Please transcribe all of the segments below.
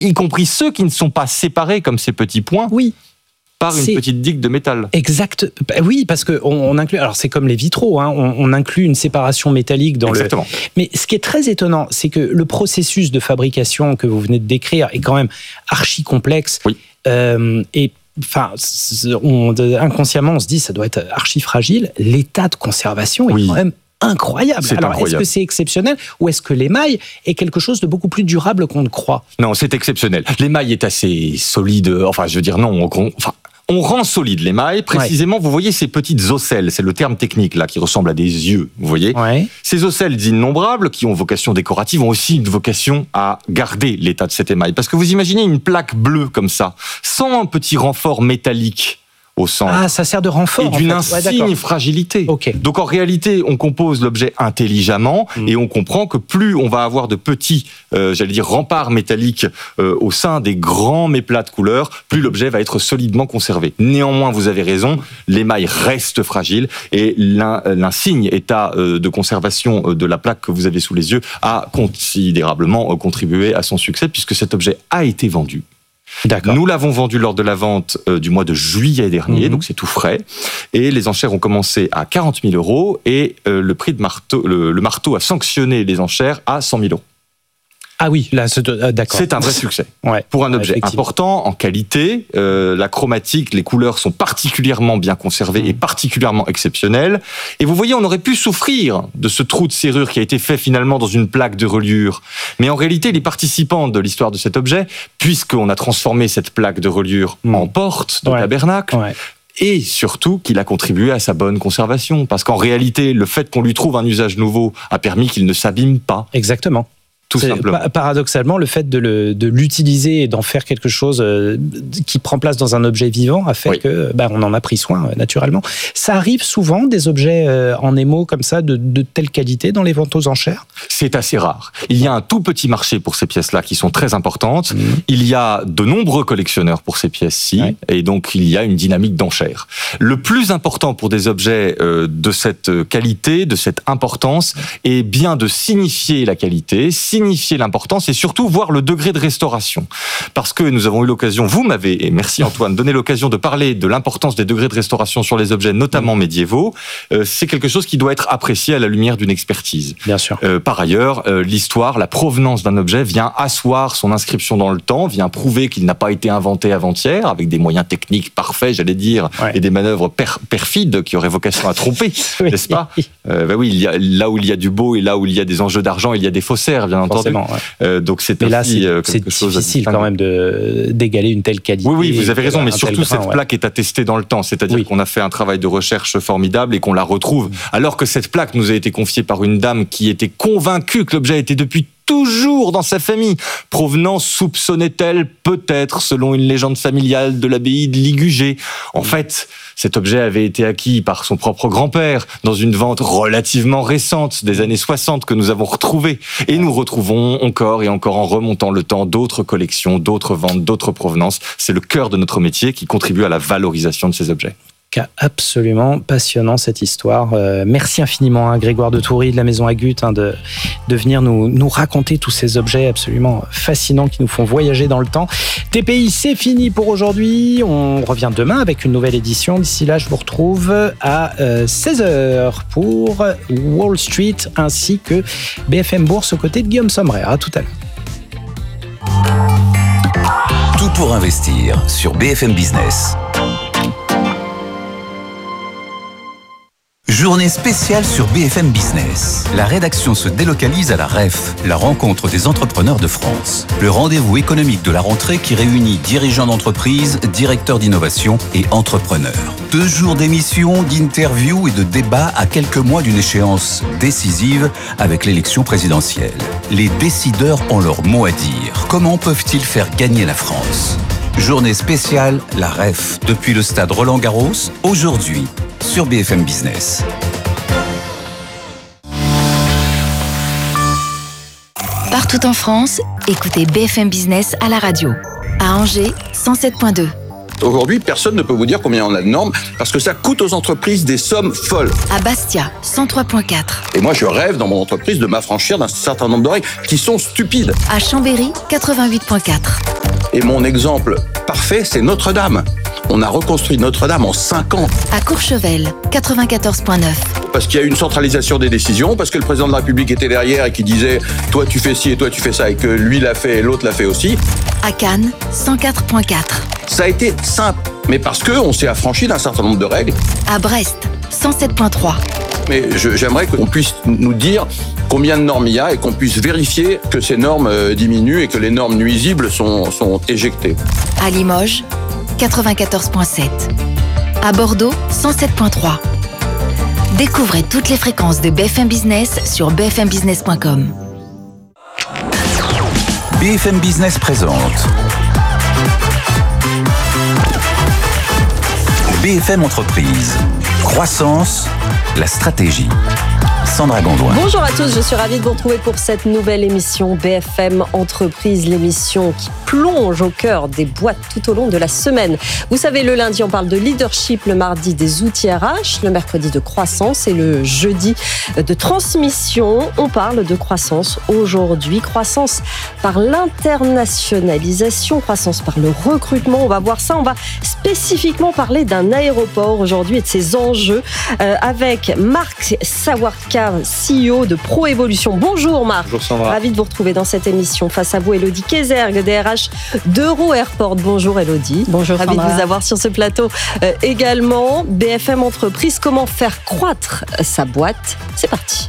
y compris ceux qui ne sont pas séparés comme ces petits points. Oui. Par une petite digue de métal. Exact. Oui, parce qu'on inclut. Alors, c'est comme les vitraux, hein, on inclut une séparation métallique dans Exactement. Mais ce qui est très étonnant, c'est que le processus de fabrication que vous venez de décrire est quand même archi complexe. Oui. Et enfin, inconsciemment, on se dit ça doit être archi fragile. L'état de conservation est quand même incroyable. Alors, incroyable. Est-ce que c'est exceptionnel ou est-ce que l'émail est quelque chose de beaucoup plus durable qu'on ne croit ? Non, c'est exceptionnel. L'émail est assez solide. Enfin, je veux dire, non, on rend solide l'émail. Précisément, vous voyez ces petites ocelles, c'est le terme technique là, qui ressemble à des yeux, vous voyez. Ouais. Ces ocelles innombrables, qui ont vocation décorative, ont aussi une vocation à garder l'état de cet émail. Parce que vous imaginez une plaque bleue comme ça, sans un petit renfort métallique au centre. Ah, ça sert de renfort. Et d'une insigne fragilité. Okay. Donc en réalité, on compose l'objet intelligemment et on comprend que plus on va avoir de petits, remparts métalliques au sein des grands méplats de couleurs, plus l'objet va être solidement conservé. Néanmoins, vous avez raison, l'émail reste fragile et l'insigne état de conservation de la plaque que vous avez sous les yeux a considérablement contribué à son succès puisque cet objet a été vendu. D'accord. Nous l'avons vendu lors de la vente du mois de juillet dernier, donc c'est tout frais. Et les enchères ont commencé à 40 000 € et le prix de marteau, le marteau a sanctionné les enchères à 100 000 €. Ah oui, là, d'accord. C'est un vrai succès. Ouais, pour un objet important, en qualité, la chromatique, les couleurs sont particulièrement bien conservées et particulièrement exceptionnelles. Et vous voyez, on aurait pu souffrir de ce trou de serrure qui a été fait finalement dans une plaque de reliure. Mais en réalité, les participants de l'histoire de cet objet, puisqu'on a transformé cette plaque de reliure en porte de tabernacle, et surtout qu'il a contribué à sa bonne conservation. Parce qu'en réalité, le fait qu'on lui trouve un usage nouveau a permis qu'il ne s'abîme pas. Exactement. Tout simplement. Paradoxalement, le fait de l'utiliser et d'en faire quelque chose qui prend place dans un objet vivant a fait que on en a pris soin naturellement. Ça arrive souvent des objets en émaux comme ça de telle qualité dans les ventes aux enchères ? C'est assez rare. Il y a un tout petit marché pour ces pièces-là qui sont très importantes. Il y a de nombreux collectionneurs pour ces pièces-ci et donc il y a une dynamique d'enchères. Le plus important pour des objets de cette qualité, de cette importance, est bien de signifier la qualité, signifier l'importance et surtout voir le degré de restauration. Parce que nous avons eu l'occasion, vous m'avez, et merci Antoine, donné l'occasion de parler de l'importance des degrés de restauration sur les objets, notamment médiévaux. C'est quelque chose qui doit être apprécié à la lumière d'une expertise. Bien sûr. Par ailleurs, l'histoire, la provenance d'un objet vient asseoir son inscription dans le temps, vient prouver qu'il n'a pas été inventé avant-hier, avec des moyens techniques parfaits, j'allais dire, et des manœuvres perfides qui auraient vocation à tromper, n'est-ce pas ? Il y a, là où il y a du beau et là où il y a des enjeux d'argent, il y a des faussaires, bien entendu. Donc c'est difficile quand même d'égaler une telle qualité. Oui, vous avez raison, mais surtout cette plaque est attestée dans le temps, c'est-à-dire qu'on a fait un travail de recherche formidable et qu'on la retrouve. Alors que cette plaque nous a été confiée par une dame qui était convaincue que l'objet était depuis toujours dans sa famille. Provenance soupçonnait-elle peut-être, selon une légende familiale, de l'abbaye de Ligugé. En fait, cet objet avait été acquis par son propre grand-père dans une vente relativement récente des années 60 que nous avons retrouvée. Et nous retrouvons encore et encore en remontant le temps d'autres collections, d'autres ventes, d'autres provenances. C'est le cœur de notre métier qui contribue à la valorisation de ces objets. Absolument passionnant cette histoire. Merci infiniment à Grégoire de Toury de la Maison Agut de venir nous raconter tous ces objets absolument fascinants qui nous font voyager dans le temps. TPI, c'est fini pour aujourd'hui. On revient demain avec une nouvelle édition. D'ici là, je vous retrouve à 16h pour Wall Street ainsi que BFM Bourse aux côtés de Guillaume Sommerer. À tout à l'heure. Tout pour investir sur BFM Business. Journée spéciale sur BFM Business. La rédaction se délocalise à la REF, la rencontre des entrepreneurs de France. Le rendez-vous économique de la rentrée qui réunit dirigeants d'entreprise, directeurs d'innovation et entrepreneurs. 2 jours d'émissions, d'interviews et de débats à quelques mois d'une échéance décisive avec l'élection présidentielle. Les décideurs ont leur mot à dire. Comment peuvent-ils faire gagner la France ? Journée spéciale, la REF, depuis le stade Roland-Garros, aujourd'hui, sur BFM Business. Partout en France, écoutez BFM Business à la radio. À Angers, 107.2. Aujourd'hui, personne ne peut vous dire combien on a de normes parce que ça coûte aux entreprises des sommes folles. À Bastia, 103.4. Et moi, je rêve dans mon entreprise de m'affranchir d'un certain nombre de règles qui sont stupides. À Chambéry, 88.4. Et mon exemple parfait, c'est Notre-Dame. On a reconstruit Notre-Dame en 5 ans. À Courchevel, 94.9. Parce qu'il y a eu une centralisation des décisions, parce que le président de la République était derrière et qui disait « toi tu fais ci et toi tu fais ça » et que lui l'a fait et l'autre l'a fait aussi. À Cannes, 104.4. Ça a été simple, mais parce qu'on s'est affranchi d'un certain nombre de règles. À Brest, 107.3. Mais j'aimerais qu'on puisse nous dire combien de normes il y a et qu'on puisse vérifier que ces normes diminuent et que les normes nuisibles sont éjectées. À Limoges, 94.7. À Bordeaux, 107.3. Découvrez toutes les fréquences de BFM Business sur bfmbusiness.com. BFM Business présente BFM Entreprise. Croissance, la stratégie. Sandra Gondouin. Bonjour à tous, je suis ravie de vous retrouver pour cette nouvelle émission BFM Entreprise, l'émission qui plonge au cœur des boîtes tout au long de la semaine. Vous savez, le lundi, on parle de leadership, le mardi des outils RH, le mercredi de croissance et le jeudi de transmission. On parle de croissance aujourd'hui, croissance par l'internationalisation, croissance par le recrutement. On va voir ça, on va spécifiquement parler d'un aéroport aujourd'hui et de ses enjeux avec Marc Sawarka, CEO de ProEvolution. Bonjour Marc. Bonjour Sandra. Ravi de vous retrouver dans cette émission. Face à vous, Elodie Kézergue, DRH d'Euro Airport. Bonjour Elodie. Bonjour Ravi Sandra. de vous avoir sur ce plateau. Également, BFM Entreprise, comment faire croître sa boîte. C'est parti.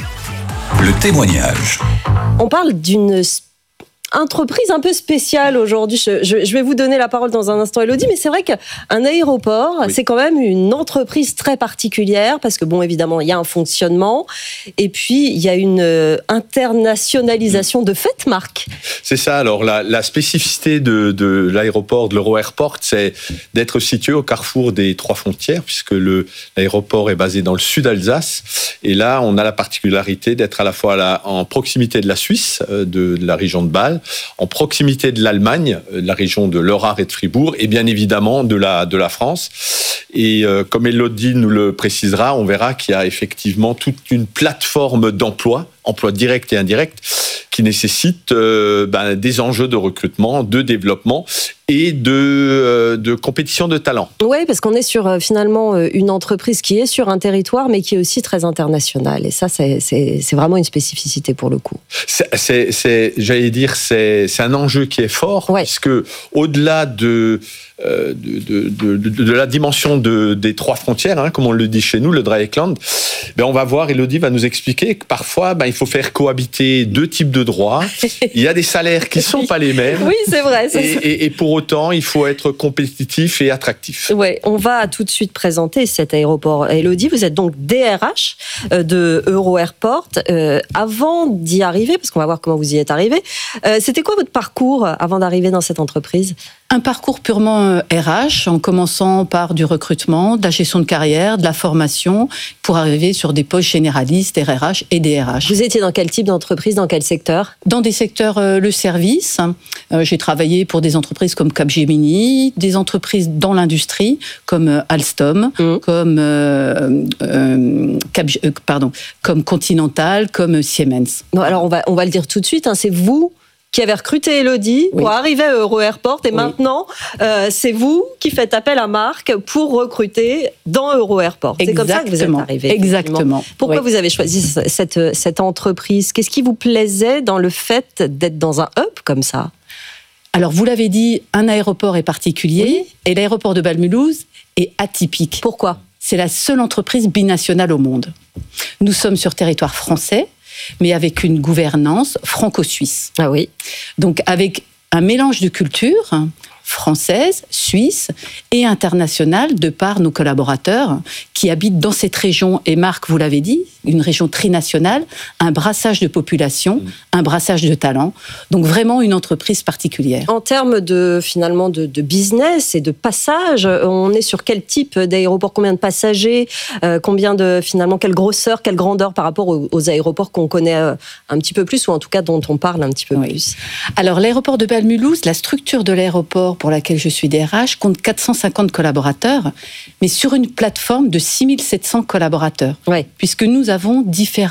Le témoignage. On parle d'une entreprise un peu spéciale aujourd'hui. Je vais vous donner la parole dans un instant, Elodie, mais c'est vrai qu'un aéroport, oui, c'est quand même une entreprise très particulière parce que, bon, évidemment, il y a un fonctionnement et puis il y a une internationalisation de fait, Marc. C'est ça. Alors, la spécificité de l'aéroport, de l'Euro Airport, c'est d'être situé au carrefour des 3 frontières puisque l'aéroport est basé dans le sud Alsace. Et là, on a la particularité d'être à la fois en proximité de la Suisse, de la région de Bâle, en proximité de l'Allemagne, de la région de l'Eurart et de Fribourg, et bien évidemment de la France. Et comme Elodie nous le précisera, on verra qu'il y a effectivement toute une plateforme d'emploi directs et indirects, qui nécessitent des enjeux de recrutement, de développement et de compétition de talent. Oui, parce qu'on est sur finalement une entreprise qui est sur un territoire, mais qui est aussi très internationale. Et ça, c'est vraiment une spécificité pour le coup. J'allais dire, c'est un enjeu qui est fort, ouais, puisque au-delà de la dimension des 3 frontières, comme on le dit chez nous, le Dreieckland, on va voir, Elodie va nous expliquer que parfois, il faut faire cohabiter 2 types de droits. Il y a des salaires qui ne sont pas les mêmes. Oui, c'est vrai. Et pour autant, il faut être compétitif et attractif. Oui, on va tout de suite présenter cet aéroport. Elodie, vous êtes donc DRH de Euro Airport. Avant d'y arriver, parce qu'on va voir comment vous y êtes arrivé, c'était quoi votre parcours avant d'arriver dans cette entreprise ? Un parcours purement RH, en commençant par du recrutement, de la gestion de carrière, de la formation, pour arriver sur des postes généralistes, RRH et DRH. Vous étiez dans quel type d'entreprise, dans quel secteur ? Dans des secteurs, le service. J'ai travaillé pour des entreprises comme Capgemini, des entreprises dans l'industrie, comme Alstom, comme Continental, comme Siemens. Non, alors on va le dire tout de suite, c'est vous qui avez recruté Elodie pour arriver à Euro Airport et maintenant c'est vous qui faites appel à Marc pour recruter dans Euro Airport. C'est comme ça que vous êtes arrivé. Exactement. Pourquoi vous avez choisi cette entreprise ? Qu'est-ce qui vous plaisait dans le fait d'être dans un hub comme ça ? Alors, vous l'avez dit, un aéroport est particulier et l'aéroport de Bâle-Mulhouse est atypique. Pourquoi ? C'est la seule entreprise binationale au monde. Nous sommes sur territoire français, mais avec une gouvernance franco-suisse. Ah oui. Donc, avec un mélange de cultures française, suisse et internationale de par nos collaborateurs qui habitent dans cette région. Et Marc, vous l'avez dit, une région trinationale, un brassage de population, un brassage de talents. Donc vraiment une entreprise particulière. En termes finalement de business et de passage, on est sur quel type d'aéroport? Combien de passagers? Quelle grosseur, quelle grandeur par rapport aux aéroports qu'on connaît un petit peu plus, ou en tout cas dont on parle un petit peu plus? Alors l'aéroport de Bâle-Mulhouse, la structure de l'aéroport pour laquelle je suis DRH compte 450 collaborateurs, mais sur une plateforme de 6700 collaborateurs. Ouais. Puisque nous avons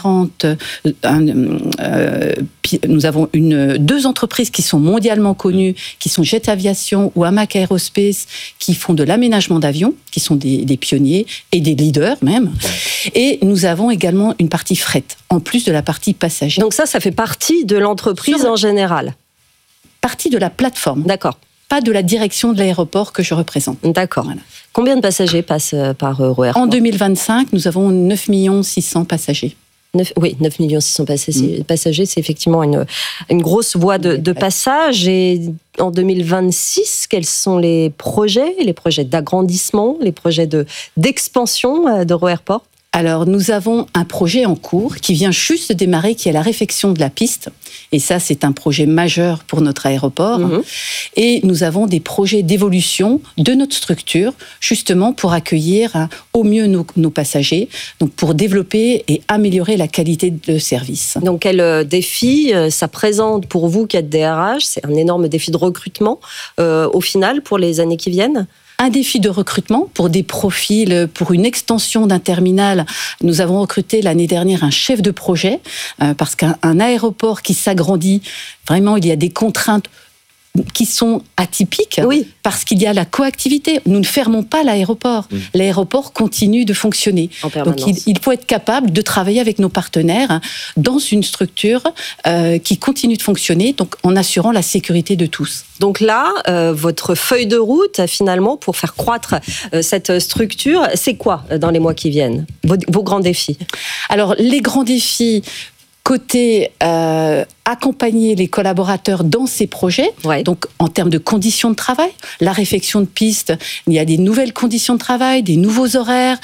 deux entreprises qui sont mondialement connues, qui sont Jet Aviation ou Hamac Aerospace, qui font de l'aménagement d'avions, qui sont des pionniers et des leaders même. Et nous avons également une partie fret, en plus de la partie passager. Donc ça fait partie de l'entreprise en général? Partie de la plateforme. D'accord. Pas de la direction de l'aéroport que je représente. D'accord. Voilà. Combien de passagers passent par EuroAirport? En 2025, nous avons 9 600 passagers. 9 600 passagers, c'est effectivement une grosse voie de passage. Et en 2026, quels sont les projets d'agrandissement, les projets d'expansion d'EuroAirport? Alors, nous avons un projet en cours qui vient juste de démarrer, qui est la réfection de la piste. Et ça, c'est un projet majeur pour notre aéroport. Et nous avons des projets d'évolution de notre structure, justement pour accueillir au mieux nos passagers, donc pour développer et améliorer la qualité de service. Donc, quel défi ça présente pour vous qui êtes DRH? C'est un énorme défi de recrutement, au final, pour les années qui viennent? Un défi de recrutement pour des profils, pour une extension d'un terminal. Nous avons recruté l'année dernière un chef de projet, parce qu'un aéroport qui s'agrandit, vraiment, il y a des contraintes qui sont atypiques, parce qu'il y a la coactivité. Nous ne fermons pas l'aéroport. L'aéroport continue de fonctionner. Donc il faut être capable de travailler avec nos partenaires dans une structure qui continue de fonctionner, donc en assurant la sécurité de tous. Donc là, votre feuille de route, finalement, pour faire croître cette structure, c'est quoi dans les mois qui viennent? Vos grands défis? Alors, les grands défis, côté accompagner les collaborateurs dans ces projets, donc en termes de conditions de travail, la réfection de pistes, il y a des nouvelles conditions de travail, des nouveaux horaires,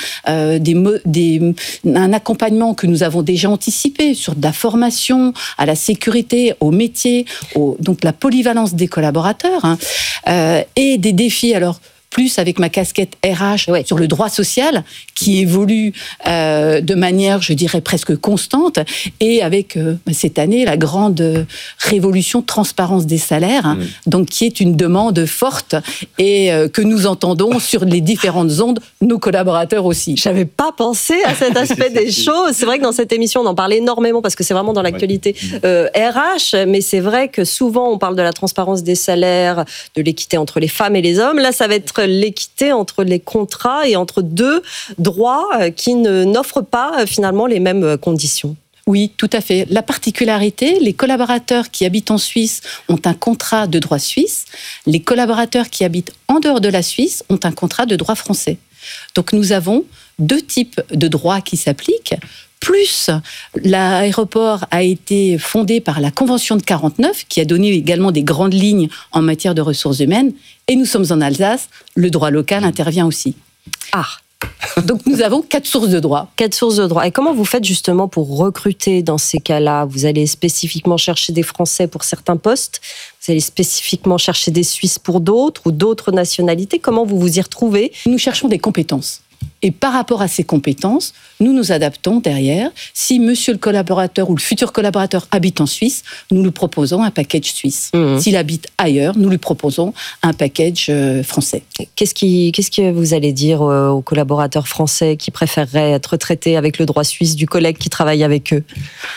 un accompagnement que nous avons déjà anticipé sur de la formation, à la sécurité, au métier, donc la polyvalence des collaborateurs, et des défis, alors plus avec ma casquette RH sur le droit social, qui évolue de manière, je dirais, presque constante, et avec cette année la grande révolution transparence des salaires, donc qui est une demande forte et que nous entendons sur les différentes ondes, nos collaborateurs aussi. J'avais pas pensé à cet aspect des choses. C'est vrai que dans cette émission, on en parle énormément parce que c'est vraiment dans l'actualité RH, mais c'est vrai que souvent on parle de la transparence des salaires, de l'équité entre les femmes et les hommes. Là, ça va être l'équité entre les contrats et entre deux droits qui n'offrent pas finalement les mêmes conditions. Oui, tout à fait. La particularité, les collaborateurs qui habitent en Suisse ont un contrat de droit suisse. Les collaborateurs qui habitent en dehors de la Suisse ont un contrat de droit français. Donc nous avons deux types de droits qui s'appliquent. Plus, l'aéroport a été fondé par la Convention de 49, qui a donné également des grandes lignes en matière de ressources humaines. Et nous sommes en Alsace, le droit local intervient aussi. Donc nous avons 4 sources de droit. 4 sources de droit. Et comment vous faites justement pour recruter dans ces cas-là? Vous allez spécifiquement chercher des Français pour certains postes? Vous allez spécifiquement chercher des Suisses pour d'autres ou d'autres nationalités? Comment vous vous y retrouvez? Nous cherchons des compétences. Et par rapport à ces compétences, nous nous adaptons derrière. Si monsieur le collaborateur ou le futur collaborateur habite en Suisse, nous lui proposons un package suisse. S'il habite ailleurs, nous lui proposons un package français. Qu'est-ce que vous allez dire aux collaborateurs français qui préféreraient être traités avec le droit suisse du collègue qui travaille avec eux?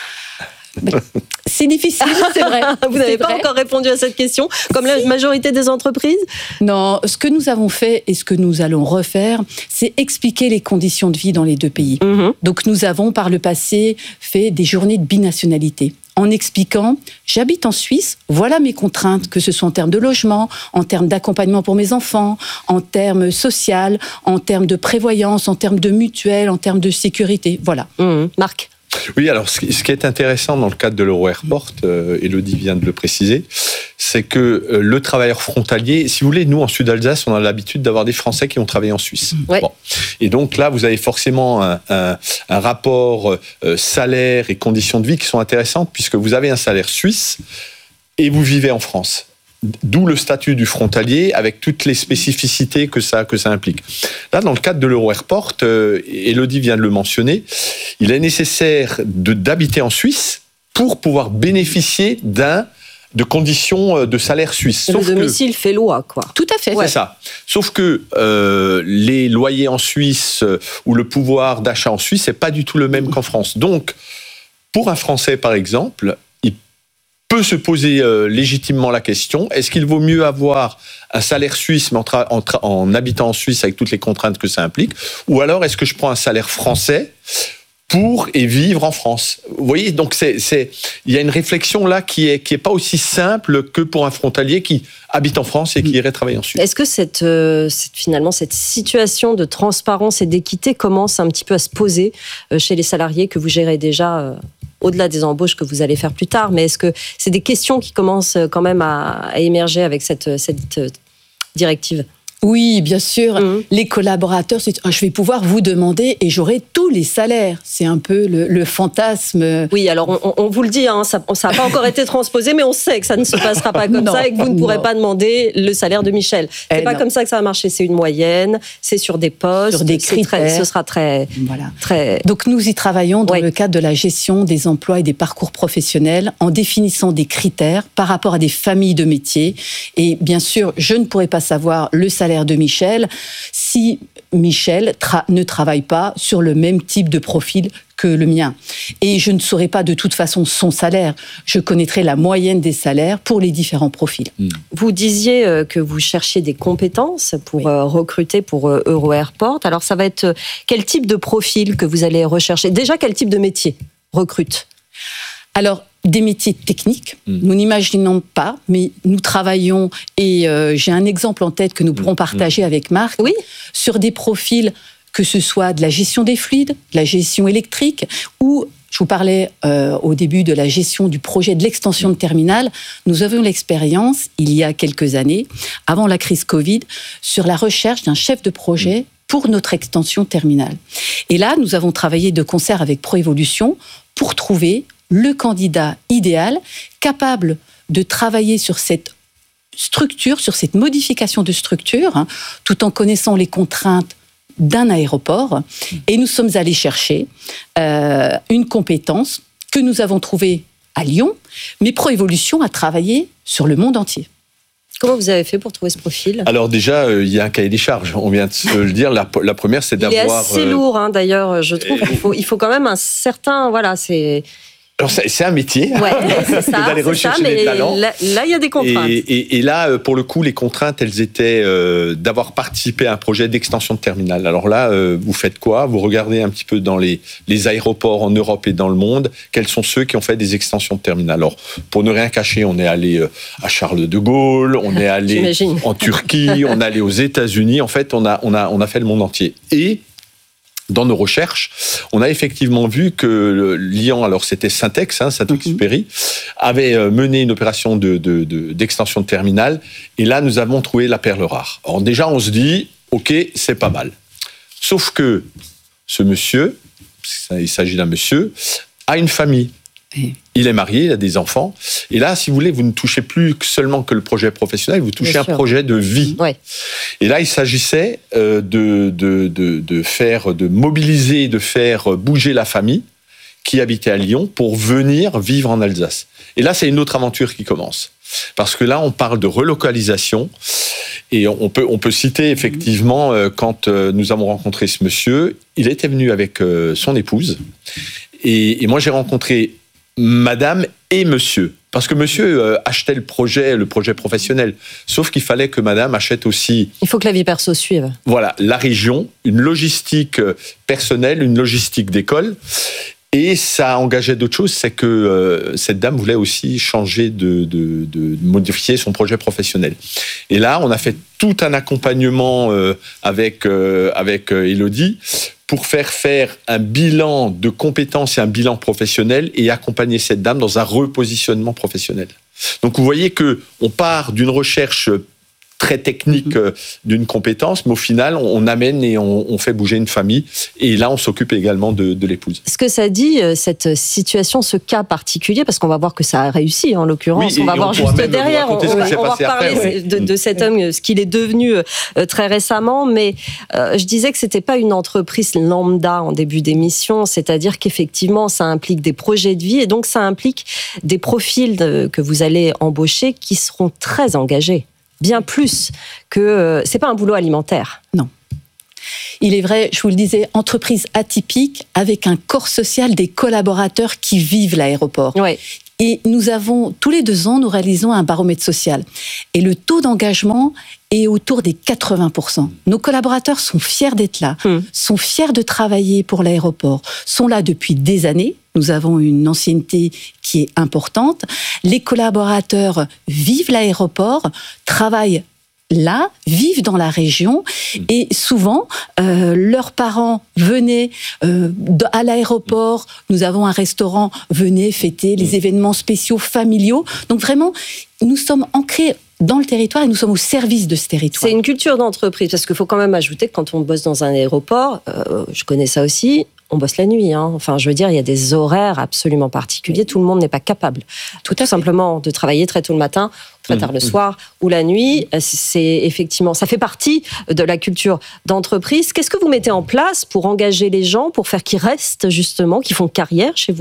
C'est difficile, c'est vrai. Vous n'avez pas encore répondu à cette question, comme la majorité des entreprises? Non, ce que nous avons fait et ce que nous allons refaire, c'est expliquer les conditions de vie dans les deux pays. Donc nous avons par le passé fait des journées de binationalité, en expliquant, j'habite en Suisse, voilà mes contraintes, que ce soit en termes de logement, en termes d'accompagnement pour mes enfants, en termes social, en termes de prévoyance, en termes de mutuelle, en termes de sécurité, voilà. Marc? Oui, alors ce qui est intéressant dans le cadre de l'Euro-Airport, Élodie vient de le préciser, c'est que le travailleur frontalier, si vous voulez, nous en Sud-Alsace, on a l'habitude d'avoir des Français qui ont travaillé en Suisse. Ouais. Bon. Et donc là, vous avez forcément un rapport salaire et conditions de vie qui sont intéressantes, puisque vous avez un salaire suisse et vous vivez en France. D'où le statut du frontalier avec toutes les spécificités que ça implique. Là, dans le cadre de l'Euro-Airport, Élodie vient de le mentionner, il est nécessaire d'habiter en Suisse pour pouvoir bénéficier de conditions de salaire suisse. Le domicile fait loi, quoi. Tout à fait. C'est ça. Sauf que les loyers en Suisse ou le pouvoir d'achat en Suisse, c'est pas du tout le même qu'en France. Donc, pour un Français, par exemple, peut se poser légitimement la question, est-ce qu'il vaut mieux avoir un salaire suisse mais en habitant en Suisse avec toutes les contraintes que ça implique, ou alors est-ce que je prends un salaire français pour vivre en France? Vous voyez, donc il y a une réflexion là qui est pas aussi simple que pour un frontalier qui habite en France et qui irait travailler en Suisse. Est-ce que finalement cette situation de transparence et d'équité commence un petit peu à se poser chez les salariés que vous gérez déjà au-delà des embauches que vous allez faire plus tard, mais est-ce que c'est des questions qui commencent quand même à émerger avec cette directive? Oui, bien sûr. Les collaborateurs, je vais pouvoir vous demander et j'aurai tous les salaires. C'est un peu le fantasme. Oui, alors on vous le dit, hein, ça n'a pas encore été transposé, mais on sait que ça ne se passera pas comme ça et que vous ne pourrez pas demander le salaire de Michel. C'est pas comme ça que ça va marcher. C'est une moyenne, c'est sur des postes, sur des critères. Ce sera très. Donc nous y travaillons dans le cadre de la gestion des emplois et des parcours professionnels en définissant des critères par rapport à des familles de métiers. Et bien sûr, je ne pourrai pas savoir le salaire de Michel si Michel ne travaille pas sur le même type de profil que le mien. Et je ne saurai pas de toute façon son salaire. Je connaîtrai la moyenne des salaires pour les différents profils. Vous disiez que vous cherchiez des compétences pour recruter pour Euro-Airport. Alors ça va être quel type de profil que vous allez rechercher? Déjà, quel type de métier recrute? Alors, des métiers techniques, nous n'imaginons pas, mais nous travaillons, et j'ai un exemple en tête que nous pourrons partager avec Marc, sur des profils, que ce soit de la gestion des fluides, de la gestion électrique, ou, je vous parlais au début de la gestion du projet de l'extension de terminal, nous avions l'expérience, il y a quelques années, avant la crise Covid, sur la recherche d'un chef de projet pour notre extension terminale. Et là, nous avons travaillé de concert avec Proévolution pour trouver le candidat idéal, capable de travailler sur cette structure, sur cette modification de structure, tout en connaissant les contraintes d'un aéroport. Et nous sommes allés chercher une compétence que nous avons trouvée à Lyon, mais Proévolution a travaillé sur le monde entier. Comment vous avez fait pour trouver ce profil? Alors déjà, il y a un cahier des charges, on vient de se le dire. La première, c'est d'avoir... Il est assez lourd, d'ailleurs, je trouve. Il faut quand même un certain... Voilà, c'est... Alors c'est un métier, c'est ça, d'aller rechercher des talents. Là, il y a des contraintes. Et là, pour le coup, les contraintes, elles étaient d'avoir participé à un projet d'extension de terminal. Alors là, vous faites quoi? Vous regardez un petit peu dans les aéroports en Europe et dans le monde, quels sont ceux qui ont fait des extensions de terminal. Alors, pour ne rien cacher, on est allé à Charles de Gaulle, on est allé en Turquie, on est allé aux États-Unis. En fait, on a fait le monde entier. Et dans nos recherches, on a effectivement vu que Lyon, alors c'était Syntex, Saint-Exupéry, avait mené une opération d'extension de terminal, et là nous avons trouvé la perle rare. Alors déjà on se dit, ok, c'est pas mal. Sauf que ce monsieur, il s'agit d'un monsieur, a une famille. Il est marié, il a des enfants. Et là, si vous voulez, vous ne touchez plus seulement que le projet professionnel, vous touchez un projet de vie. Et là, il s'agissait de mobiliser, de faire bouger la famille qui habitait à Lyon pour venir vivre en Alsace. Et là, c'est une autre aventure qui commence. Parce que là, on parle de relocalisation. Et on peut citer effectivement, quand nous avons rencontré ce monsieur, il était venu avec son épouse. Et moi, j'ai rencontré madame et monsieur. Parce que monsieur achetait le projet professionnel. Sauf qu'il fallait que madame achète aussi... Il faut que la vie perso suive. Voilà, la région, une logistique personnelle, une logistique d'école. Et ça engageait d'autres choses, c'est que cette dame voulait aussi changer de modifier son projet professionnel. Et là, on a fait tout un accompagnement avec Élodie pour faire un bilan de compétences et un bilan professionnel et accompagner cette dame dans un repositionnement professionnel. Donc vous voyez que on part d'une recherche très technique d'une compétence, mais au final, on amène et on fait bouger une famille. Et là, on s'occupe également de l'épouse. Ce que ça dit, cette situation, ce cas particulier, parce qu'on va voir que ça a réussi, en l'occurrence, on va voir juste derrière, on va reparler de cet homme, ce qu'il est devenu très récemment, mais je disais que c'était pas une entreprise lambda en début d'émission, c'est-à-dire qu'effectivement, ça implique des projets de vie, et donc ça implique des profils que vous allez embaucher qui seront très engagés. Bien plus que... c'est pas un boulot alimentaire. Non. Il est vrai, je vous le disais, entreprise atypique avec un corps social des collaborateurs qui vivent l'aéroport. Ouais. Et nous avons, tous les 2 ans, nous réalisons un baromètre social. Et le taux d'engagement est autour des 80%. Nos collaborateurs sont fiers d'être là, sont fiers de travailler pour l'aéroport, sont là depuis des années. Nous avons une ancienneté qui est importante. Les collaborateurs vivent l'aéroport, travaillent là, vivent dans la région, et souvent, leurs parents venaient à l'aéroport, nous avons un restaurant, venaient fêter les événements spéciaux familiaux. Donc vraiment, nous sommes ancrés dans le territoire et nous sommes au service de ce territoire. C'est une culture d'entreprise, parce qu'il faut quand même ajouter que quand on bosse dans un aéroport, je connais ça aussi, on bosse la nuit. Enfin, je veux dire, il y a des horaires absolument particuliers. Tout le monde n'est pas capable, tout simplement, de travailler très tôt le matin, très tard le soir ou la nuit. C'est effectivement, ça fait partie de la culture d'entreprise. Qu'est-ce que vous mettez en place pour engager les gens, pour faire qu'ils restent justement, qu'ils font carrière chez vous ?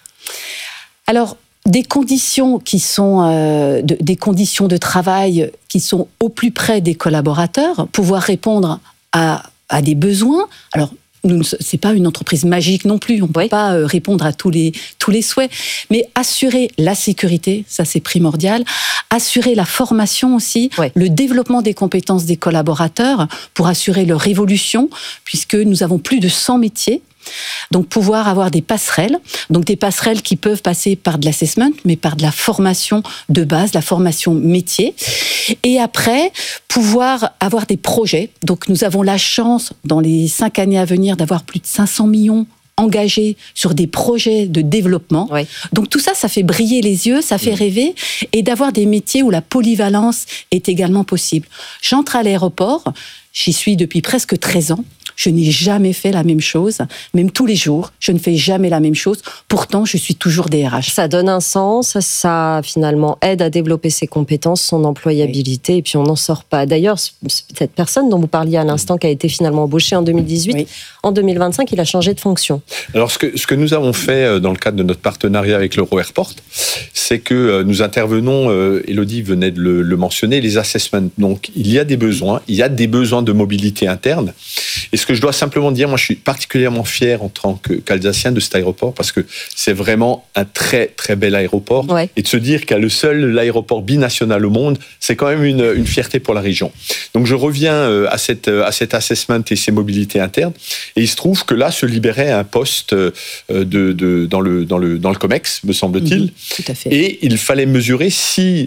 Alors, des conditions qui sont des conditions de travail qui sont au plus près des collaborateurs, pouvoir répondre à des besoins. Alors, c'est pas une entreprise magique non plus, on ne peut pas répondre à tous les souhaits, mais assurer la sécurité, ça c'est primordial, assurer la formation aussi, le développement des compétences des collaborateurs pour assurer leur évolution, puisque nous avons plus de 100 métiers. Donc pouvoir avoir des passerelles, donc des passerelles qui peuvent passer par de l'assessment, mais par de la formation de base, la formation métier. Et après, pouvoir avoir des projets. Donc nous avons la chance, dans les 5 années à venir, d'avoir plus de 500 millions engagés sur des projets de développement. Donc tout ça, ça fait briller les yeux, ça fait rêver, et d'avoir des métiers où la polyvalence est également possible. J'entre à l'aéroport, j'y suis depuis presque 13 ans. Je n'ai jamais fait la même chose, même tous les jours, je ne fais jamais la même chose. Pourtant, je suis toujours DRH. Ça donne un sens, ça finalement aide à développer ses compétences, son employabilité, et puis on n'en sort pas. D'ailleurs, cette personne dont vous parliez à l'instant, qui a été finalement embauchée en 2018, en 2025, il a changé de fonction. Alors, ce que nous avons fait dans le cadre de notre partenariat avec l'Euro-Airport, c'est que nous intervenons, Élodie venait de le mentionner, les assessments. Donc, il y a des besoins de mobilité interne. Et ce que je dois simplement dire, moi je suis particulièrement fier en tant qu'Alsacien de cet aéroport, parce que c'est vraiment un très très bel aéroport. Et de se dire qu'il y a l'aéroport binational au monde, c'est quand même une fierté pour la région. Donc je reviens à cet assessment et ces mobilités internes. Et il se trouve que là se libérait un poste dans le COMEX, me semble-t-il. Tout à fait. Et il fallait mesurer si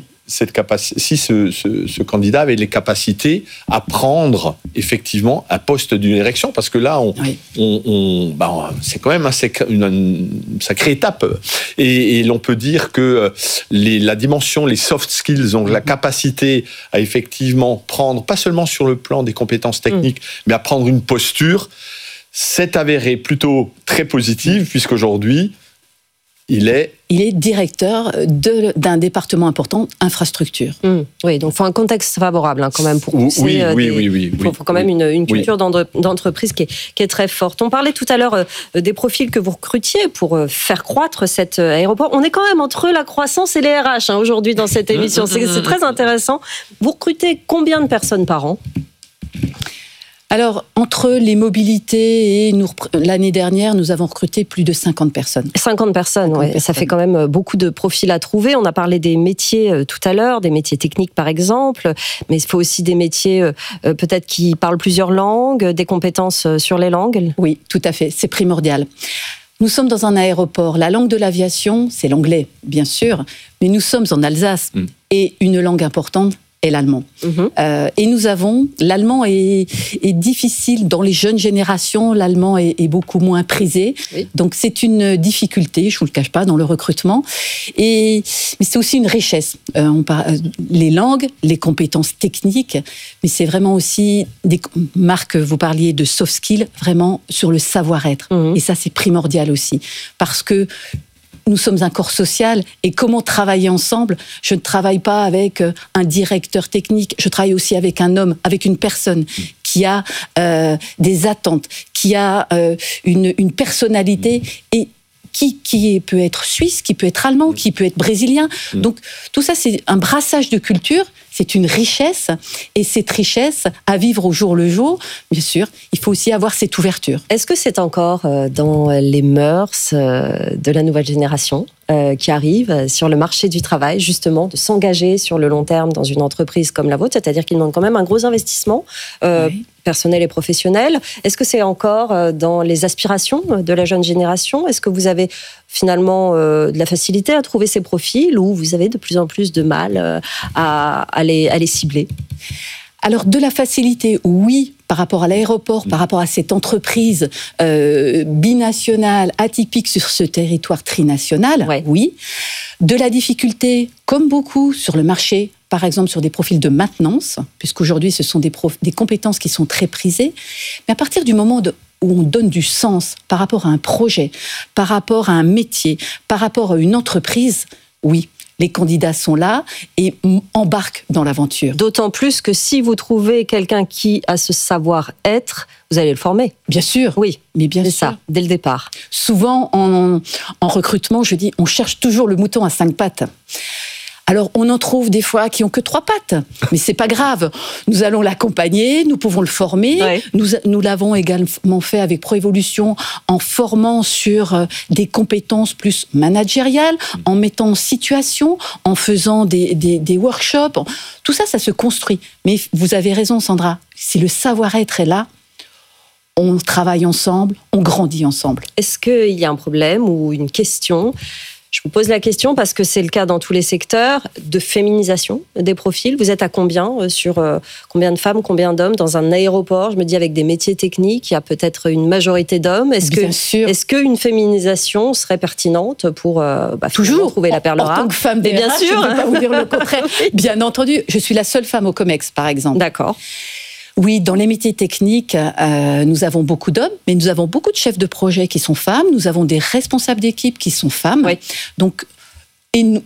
ce candidat avait les capacités à prendre effectivement un poste de direction, parce que là, c'est quand même une sacrée étape. Et l'on peut dire que la dimension, les soft skills ont la capacité à effectivement prendre, pas seulement sur le plan des compétences techniques, mais à prendre une posture. C'est avéré plutôt très positif, puisqu'aujourd'hui, il est directeur d'un département important, infrastructure. Oui, donc il faut un contexte favorable quand même pour pousser. Oui. Il faut quand même une culture d'entreprise qui est très forte. On parlait tout à l'heure des profils que vous recrutiez pour faire croître cet aéroport. On est quand même entre la croissance et les RH aujourd'hui dans cette émission. C'est très intéressant. Vous recrutez combien de personnes par an ? Alors, entre les mobilités et l'année dernière, nous avons recruté plus de 50 personnes. 50 personnes, oui. Ça fait quand même beaucoup de profils à trouver. On a parlé des métiers tout à l'heure, des métiers techniques par exemple, mais il faut aussi des métiers peut-être qui parlent plusieurs langues, des compétences sur les langues. Oui, tout à fait, c'est primordial. Nous sommes dans un aéroport. La langue de l'aviation, c'est l'anglais, bien sûr, mais nous sommes en Alsace et une langue importante est l'allemand. Et nous avons, l'allemand est difficile dans les jeunes générations, l'allemand est beaucoup moins prisé. Oui. Donc c'est une difficulté, je ne vous le cache pas, dans le recrutement. Mais c'est aussi une richesse. Les langues, les compétences techniques, mais c'est vraiment aussi, Marc, vous parliez de soft skills, vraiment sur le savoir-être. Et ça, c'est primordial aussi. Parce que nous sommes un corps social et comment travailler ensemble. Je ne travaille pas avec un directeur technique, je travaille aussi avec un homme, avec une personne qui a des attentes, qui a une personnalité et qui peut être suisse, qui peut être allemand, qui peut être brésilien. Donc tout ça, c'est un brassage de culture, c'est une richesse, et cette richesse, à vivre au jour le jour, bien sûr, il faut aussi avoir cette ouverture. Est-ce que c'est encore dans les mœurs de la nouvelle génération qui arrive sur le marché du travail, justement, de s'engager sur le long terme dans une entreprise comme la vôtre, c'est-à-dire qu'il demande quand même un gros investissement personnel et professionnel. Est-ce que c'est encore dans les aspirations de la jeune génération ? Est-ce que vous avez finalement de la facilité à trouver ces profils ou vous avez de plus en plus de mal à les cibler ? Alors, de la facilité, oui, par rapport à l'aéroport, par rapport à cette entreprise binationale, atypique sur ce territoire trinational, oui. De la difficulté, comme beaucoup, sur le marché, par exemple sur des profils de maintenance, puisqu'aujourd'hui, ce sont des compétences qui sont très prisées. Mais à partir du moment où on donne du sens par rapport à un projet, par rapport à un métier, par rapport à une entreprise, oui, les candidats sont là et embarquent dans l'aventure. D'autant plus que si vous trouvez quelqu'un qui a ce savoir-être, vous allez le former. Bien sûr. Oui, mais bien sûr. C'est ça, dès le départ. Souvent, en recrutement, je dis, on cherche toujours le mouton à 5 pattes. Alors, on en trouve des fois qui ont que 3 pattes, mais c'est pas grave. Nous allons l'accompagner, nous pouvons le former. Ouais. Nous l'avons également fait avec Proévolution en formant sur des compétences plus managériales, en mettant en situation, en faisant des workshops. Tout ça, ça se construit. Mais vous avez raison, Sandra. Si le savoir-être est là, on travaille ensemble, on grandit ensemble. Est-ce qu'il y a un problème ou une question ? Je vous pose la question parce que c'est le cas dans tous les secteurs de féminisation des profils. Vous êtes à combien sur combien de femmes, combien d'hommes dans un aéroport ? Je me dis avec des métiers techniques, il y a peut-être une majorité d'hommes. Est-ce qu'une féminisation serait pertinente pour toujours trouver la perle rare ? En tant que femme, bien sûr, je ne peux pas vous dire le contraire. Bien entendu, je suis la seule femme au COMEX, par exemple. D'accord. Oui, dans les métiers techniques, nous avons beaucoup d'hommes, mais nous avons beaucoup de chefs de projet qui sont femmes. Nous avons des responsables d'équipe qui sont femmes. Oui. Donc, nous,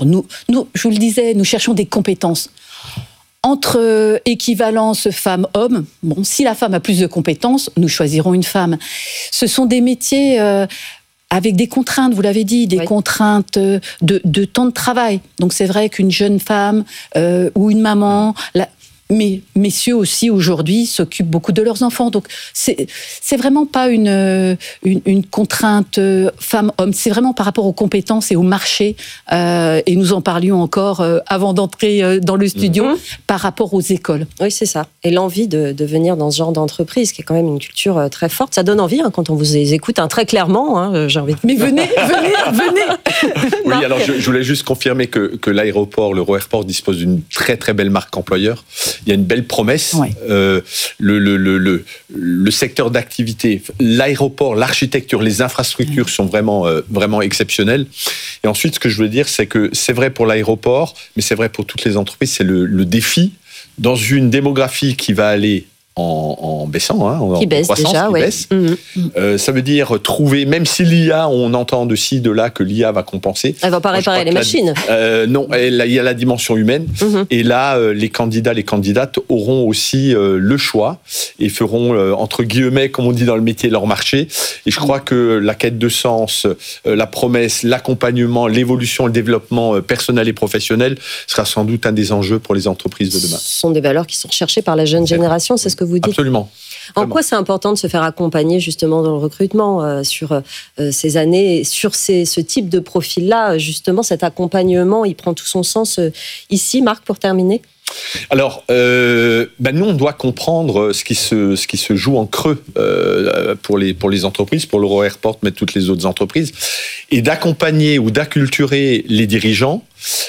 je vous le disais, nous cherchons des compétences. Entre équivalence femme-homme, bon, si la femme a plus de compétences, nous choisirons une femme. Ce sont des métiers avec des contraintes, vous l'avez dit, des contraintes de temps de travail. Donc, c'est vrai qu'une jeune femme ou une maman... Mais messieurs aussi, aujourd'hui, s'occupent beaucoup de leurs enfants. Donc, c'est vraiment pas une contrainte femme-homme. C'est vraiment par rapport aux compétences et au marché. Et nous en parlions encore avant d'entrer dans le studio, par rapport aux écoles. Oui, c'est ça. Et l'envie de venir dans ce genre d'entreprise, qui est quand même une culture très forte. Ça donne envie quand on vous écoute, très clairement. J'ai envie de... Mais venez. Oui, alors je voulais juste confirmer que l'aéroport, l'Euro-Airport, dispose d'une très très belle marque employeur. Il y a une belle promesse. Ouais. Le secteur d'activité, l'aéroport, l'architecture, les infrastructures sont vraiment exceptionnelles. Et ensuite, ce que je veux dire, c'est que c'est vrai pour l'aéroport, mais c'est vrai pour toutes les entreprises, c'est le défi dans une démographie qui va aller en baissant, qui baisse déjà, qui baisse. Ça veut dire trouver, même si l'IA, on entend de ci, de là que l'IA va compenser. Elle va pas réparer les machines. Non, il y a la dimension humaine. Et là, les candidats, les candidates auront aussi le choix et feront, entre guillemets, comme on dit dans le métier, leur marché. Et je crois que la quête de sens, la promesse, l'accompagnement, l'évolution, le développement personnel et professionnel sera sans doute un des enjeux pour les entreprises de demain. Ce sont des valeurs qui sont recherchées par la jeune génération, c'est ce que vous dites. Absolument. En quoi c'est important de se faire accompagner justement dans le recrutement sur ces années, sur ce type de profil-là, justement cet accompagnement, il prend tout son sens ici, Marc, pour terminer ? Alors, nous, on doit comprendre ce qui se joue en creux pour les entreprises, pour l'Euro Airport, mais toutes les autres entreprises, et d'accompagner ou d'acculturer les dirigeants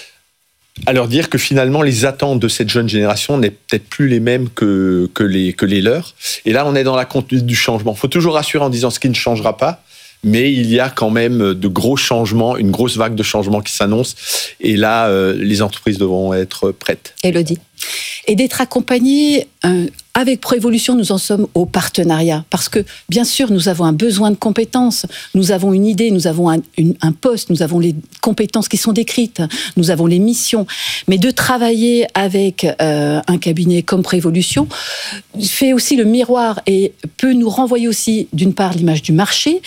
à leur dire que finalement, les attentes de cette jeune génération n'est peut-être plus les mêmes que les leurs. Et là, on est dans la conduite du changement. Il faut toujours rassurer en disant ce qui ne changera pas, mais il y a quand même de gros changements, une grosse vague de changements qui s'annonce. Et là, les entreprises devront être prêtes. Élodie. Et d'être accompagnés avec Proévolution, nous en sommes au partenariat. Parce que, bien sûr, nous avons un besoin de compétences. Nous avons une idée, nous avons un poste, nous avons les compétences qui sont décrites, nous avons les missions. Mais de travailler avec un cabinet comme Proévolution fait aussi le miroir et peut nous renvoyer aussi, d'une part, l'image du marché,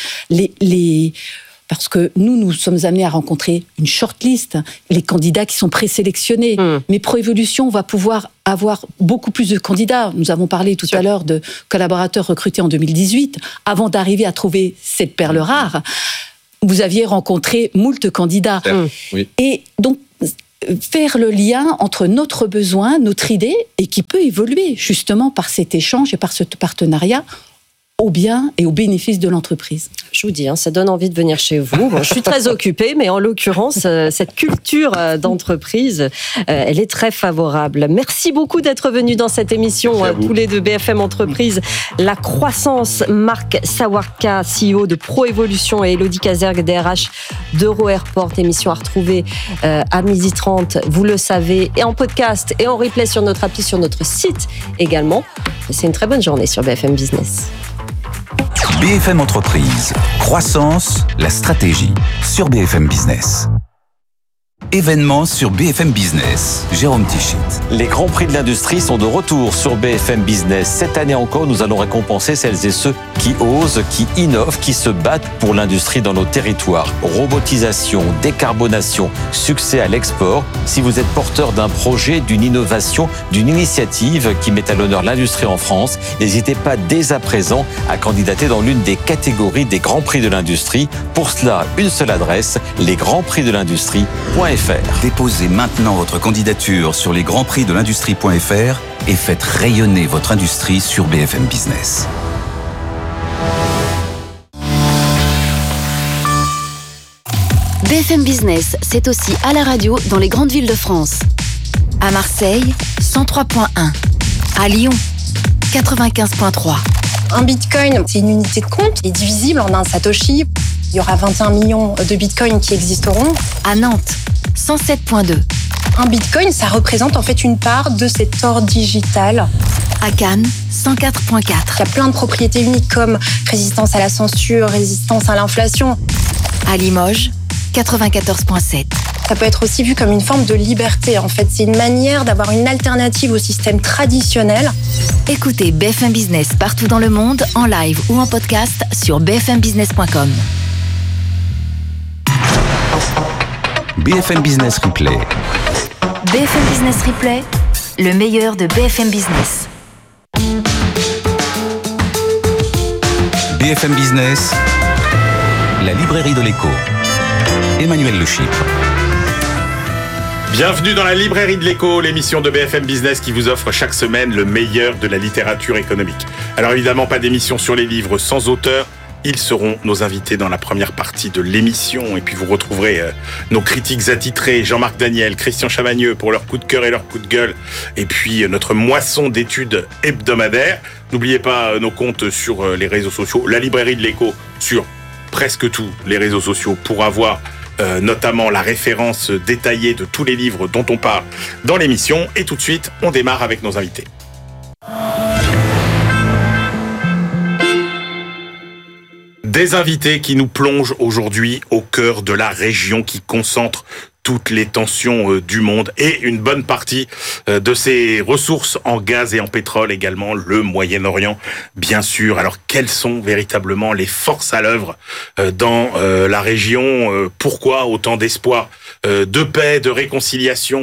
parce que nous sommes amenés à rencontrer une shortlist, les candidats qui sont présélectionnés. Mais Proévolution va pouvoir avoir beaucoup plus de candidats. Nous avons parlé tout à l'heure de collaborateurs recrutés en 2018. Avant d'arriver à trouver cette perle rare, vous aviez rencontré moult candidats. Oui. Et donc, faire le lien entre notre besoin, notre idée, et qui peut évoluer justement par cet échange et par ce partenariat, au bien et au bénéfice de l'entreprise. Je vous dis, ça donne envie de venir chez vous. Bon, je suis très occupée, mais en l'occurrence, cette culture d'entreprise, elle est très favorable. Merci beaucoup d'être venus dans cette émission, tous les deux, BFM Entreprise. La croissance, Marc Sawarka, CEO de Proévolution, et Élodie Kazergue, DRH d'Euro Airport. Émission à retrouver à 12h30, vous le savez, et en podcast et en replay sur notre appli, sur notre site également. C'est une très bonne journée sur BFM Business. BFM Entreprise, croissance, la stratégie, sur BFM Business. Événements sur BFM Business, Jérôme Tichit. Les Grands Prix de l'Industrie sont de retour sur BFM Business. Cette année encore, nous allons récompenser celles et ceux qui osent, qui innovent, qui se battent pour l'industrie dans nos territoires. Robotisation, décarbonation, succès à l'export. Si vous êtes porteur d'un projet, d'une innovation, d'une initiative qui met à l'honneur l'industrie en France, n'hésitez pas dès à présent à candidater dans l'une des catégories des Grands Prix de l'Industrie. Pour cela, une seule adresse, lesgrandsprixdelindustrie.fr. Déposez maintenant votre candidature sur lesgrandsprixdelindustrie.fr et faites rayonner votre industrie sur BFM Business. BFM Business, c'est aussi à la radio dans les grandes villes de France. À Marseille, 103.1. À Lyon, 95.3. Un bitcoin, c'est une unité de compte qui est divisible en un satoshi. Il y aura 21 millions de bitcoins qui existeront. À Nantes, 107.2. Un bitcoin, ça représente en fait une part de cet or digital. À Cannes, 104.4. Il y a plein de propriétés uniques comme résistance à la censure, résistance à l'inflation. À Limoges, 94.7. Ça peut être aussi vu comme une forme de liberté. En fait, c'est une manière d'avoir une alternative au système traditionnel. Écoutez BFM Business partout dans le monde, en live ou en podcast sur bfmbusiness.com. BFM Business Replay. BFM Business Replay, le meilleur de BFM Business. BFM Business, la librairie de l'écho. Emmanuel Le Chypre. Bienvenue dans la librairie de l'écho, l'émission de BFM Business qui vous offre chaque semaine le meilleur de la littérature économique. Alors évidemment, pas d'émission sur les livres sans auteur. Ils seront nos invités dans la première partie de l'émission. Et puis vous retrouverez nos critiques attitrés, Jean-Marc Daniel, Christian Chavagneux pour leur coup de cœur et leur coup de gueule. Et puis notre moisson d'études hebdomadaires. N'oubliez pas nos comptes sur les réseaux sociaux. La librairie de l'écho sur presque tous les réseaux sociaux pour avoir notamment la référence détaillée de tous les livres dont on parle dans l'émission. Et tout de suite, on démarre avec nos invités. Des invités qui nous plongent aujourd'hui au cœur de la région qui concentre toutes les tensions du monde et une bonne partie de ses ressources en gaz et en pétrole également, le Moyen-Orient, bien sûr. Alors, quelles sont véritablement les forces à l'œuvre dans la région ? Pourquoi autant d'espoir de paix, de réconciliation,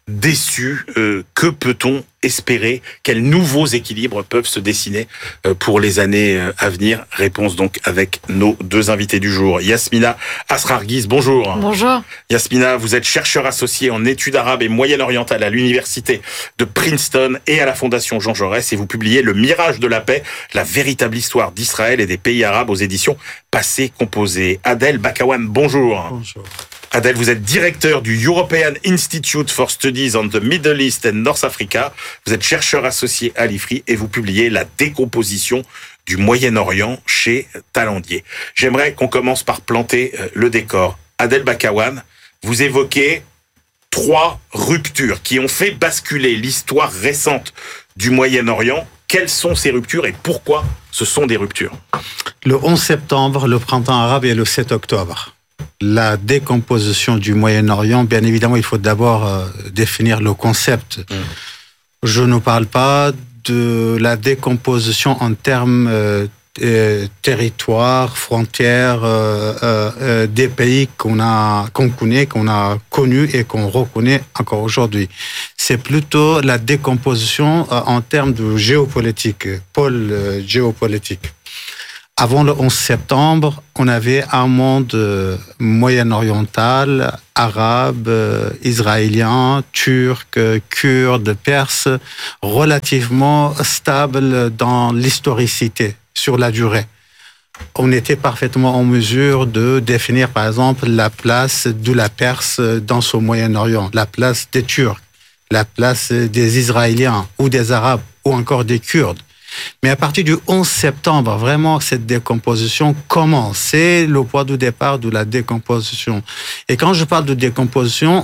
déçu. Que peut-on espérer? Quels nouveaux équilibres peuvent se dessiner pour les années à venir? Réponse donc avec nos deux invités du jour. Yasmina Asrarguis, bonjour. Bonjour. Yasmina, vous êtes chercheur associé en études arabes et moyen-orientales à l'université de Princeton et à la Fondation Jean Jaurès, et vous publiez Le Mirage de la paix, la véritable histoire d'Israël et des pays arabes aux éditions Passé Composé. Adel Bakawan, bonjour. Bonjour. Adel, vous êtes directeur du European Institute for Studies on the Middle East and North Africa. Vous êtes chercheur associé à l'IFRI et vous publiez La décomposition du Moyen-Orient chez Talandier. J'aimerais qu'on commence par planter le décor. Adel Bakawan, vous évoquez 3 ruptures qui ont fait basculer l'histoire récente du Moyen-Orient. Quelles sont ces ruptures et pourquoi ce sont des ruptures? Le 11 septembre, le printemps arabe et le 7 octobre. La décomposition du Moyen-Orient, bien évidemment, il faut d'abord définir le concept. Je ne parle pas de la décomposition en termes territoire, frontières, des pays qu'on connaît, qu'on a connus et qu'on reconnaît encore aujourd'hui. C'est plutôt la décomposition en termes de géopolitique, pôle géopolitique. Avant le 11 septembre, on avait un monde moyen-oriental, arabe, israélien, turc, kurde, perse, relativement stable dans l'historicité, sur la durée. On était parfaitement en mesure de définir, par exemple, la place de la Perse dans ce Moyen-Orient, la place des Turcs, la place des Israéliens ou des Arabes ou encore des Kurdes. Mais à partir du 11 septembre, vraiment, cette décomposition commence. C'est le point de départ de la décomposition. Et quand je parle de décomposition,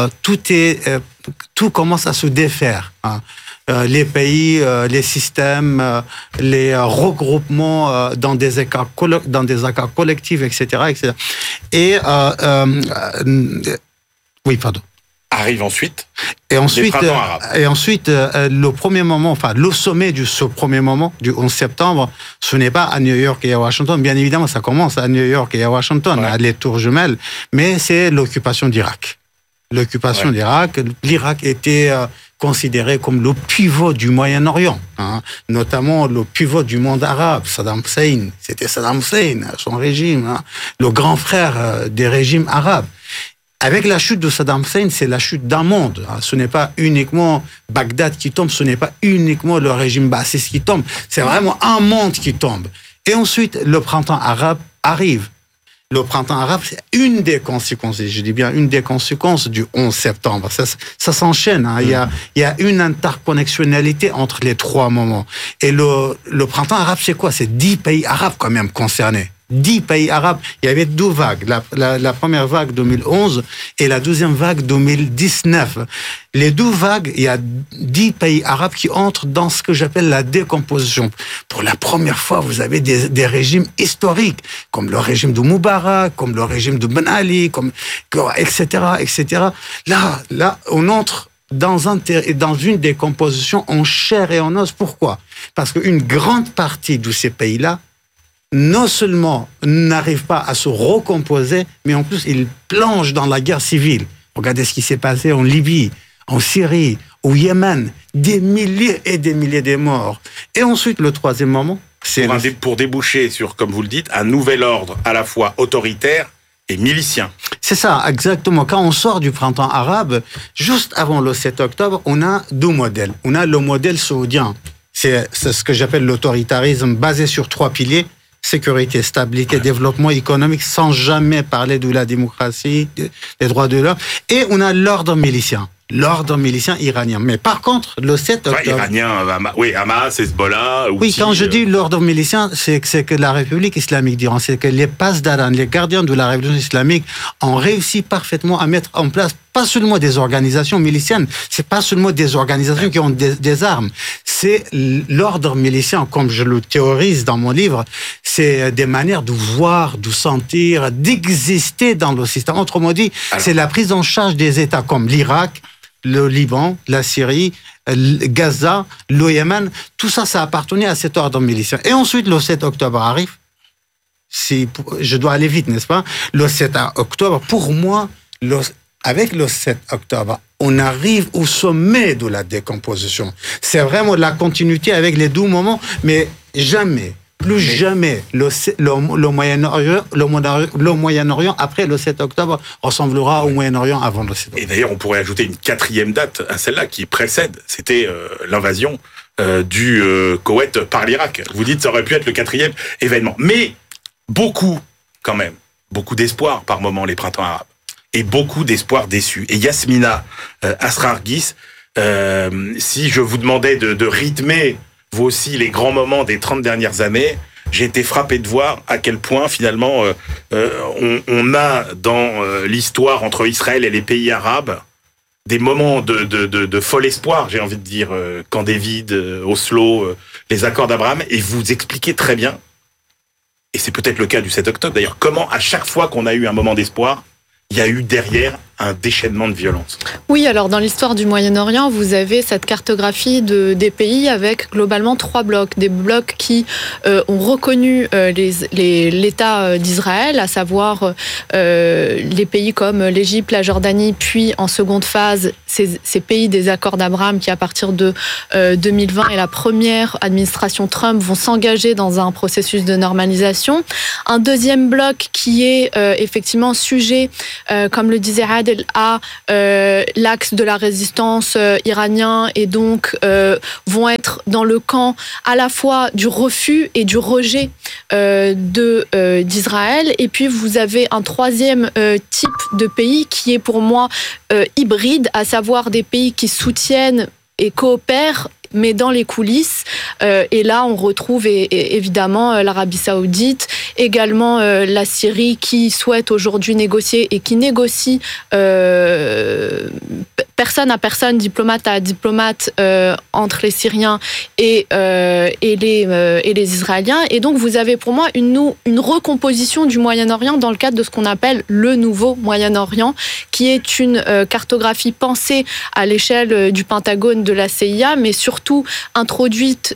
tout commence à se défaire. Les pays, les systèmes, les regroupements dans des accords collectifs, etc., etc. Et oui, pardon. Arrive ensuite. Et ensuite, le premier moment, enfin, le sommet de ce premier moment, du 11 septembre, ce n'est pas à New York et à Washington. Bien évidemment, ça commence à New York et à Washington, à les tours jumelles, mais c'est l'occupation d'Irak. L'occupation d'Irak, l'Irak était considéré comme le pivot du Moyen-Orient, notamment le pivot du monde arabe. Saddam Hussein, c'était Saddam Hussein, son régime, le grand frère des régimes arabes. Avec la chute de Saddam Hussein, c'est la chute d'un monde. Ce n'est pas uniquement Bagdad qui tombe, ce n'est pas uniquement le régime bassiste qui tombe, c'est vraiment un monde qui tombe. Et ensuite, le printemps arabe arrive. Le printemps arabe, c'est une des conséquences, je dis bien une des conséquences du 11 septembre. Ça s'enchaîne. Il y a une interconnextionnalité entre les 3 moments. Et le printemps arabe, c'est quoi? C'est 10 pays arabes quand même concernés. 10 pays arabes. Il y avait 2 vagues. La première vague 2011 et la deuxième vague 2019. Les 2 vagues, il y a 10 pays arabes qui entrent dans ce que j'appelle la décomposition. Pour la première fois, vous avez des régimes historiques, comme le régime de Moubarak, comme le régime de Ben Ali, etc., etc. Là, on entre dans une décomposition en chair et en os. Pourquoi? Parce qu'une grande partie de ces pays-là, non seulement n'arrivent pas à se recomposer, mais en plus, ils plongent dans la guerre civile. Regardez ce qui s'est passé en Libye, en Syrie, au Yémen. Des milliers et des milliers de morts. Et ensuite, le troisième moment, c'est... Pour déboucher sur, comme vous le dites, un nouvel ordre à la fois autoritaire et milicien. C'est ça, exactement. Quand on sort du printemps arabe, juste avant le 7 octobre, on a 2 modèles. On a le modèle saoudien. C'est ce que j'appelle l'autoritarisme basé sur 3 piliers. Sécurité, stabilité, développement économique, sans jamais parler de la démocratie, des droits de l'homme. Et on a l'ordre milicien iranien. Mais par contre, le 7 octobre... Iranien, Hamas, Hezbollah... Oui, quand je dis l'ordre milicien, c'est que la République islamique d'Iran, c'est que les Pasdaran, les gardiens de la révolution islamique, ont réussi parfaitement à mettre en place pas seulement des organisations miliciennes, c'est pas seulement des organisations qui ont des armes, c'est l'ordre milicien, comme je le théorise dans mon livre, c'est des manières de voir, de sentir, d'exister dans le système. Autrement dit, c'est la prise en charge des États comme l'Irak, le Liban, la Syrie, Gaza, le Yémen, tout ça, ça appartenait à cet ordre milicien. Et ensuite, le 7 octobre arrive. Je dois aller vite, n'est-ce pas? Le 7 octobre, pour moi, avec le 7 octobre on arrive au sommet de la décomposition. C'est vraiment la continuité avec les 2 moments, mais jamais, plus jamais, le Moyen-Orient après le 7 octobre ressemblera au Moyen-Orient avant le 7 octobre. Et d'ailleurs, on pourrait ajouter une 4e date à celle-là qui précède. C'était l'invasion du Koweït par l'Irak. Vous dites, ça aurait pu être le 4e événement. Mais beaucoup, quand même, beaucoup d'espoir par moment, les printemps arabes. Et beaucoup d'espoir déçus. Et Yasmina Asrargis, si je vous demandais de rythmer, vous aussi, les grands moments des 30 dernières années, j'ai été frappé de voir à quel point, finalement, on a dans l'histoire entre Israël et les pays arabes des moments de fol espoir, j'ai envie de dire, Camp David, Oslo, les accords d'Abraham, et vous expliquez très bien, et c'est peut-être le cas du 7 octobre d'ailleurs, comment à chaque fois qu'on a eu un moment d'espoir, il y a eu derrière un déchaînement de violence. Oui, alors dans l'histoire du Moyen-Orient, vous avez cette cartographie des pays avec globalement 3 blocs. Des blocs qui ont reconnu l'État d'Israël, à savoir les pays comme l'Égypte, la Jordanie, puis en seconde phase, ces pays des accords d'Abraham qui, à partir de 2020 et la première administration Trump, vont s'engager dans un processus de normalisation. Un deuxième bloc qui est effectivement sujet, comme le disait Adel, à l'axe de la résistance iranien et donc vont être dans le camp à la fois du refus et du rejet d'Israël. Et puis vous avez un 3e type de pays qui est pour moi hybride, à savoir des pays qui soutiennent et coopèrent mais dans les coulisses. Et là, on retrouve évidemment l'Arabie Saoudite, également la Syrie qui souhaite aujourd'hui négocier et qui négocie personne à personne, diplomate à diplomate entre les Syriens et les Israéliens. Et donc, vous avez pour moi une recomposition du Moyen-Orient dans le cadre de ce qu'on appelle le nouveau Moyen-Orient, qui est une cartographie pensée à l'échelle du Pentagone, de la CIA, mais surtout introduite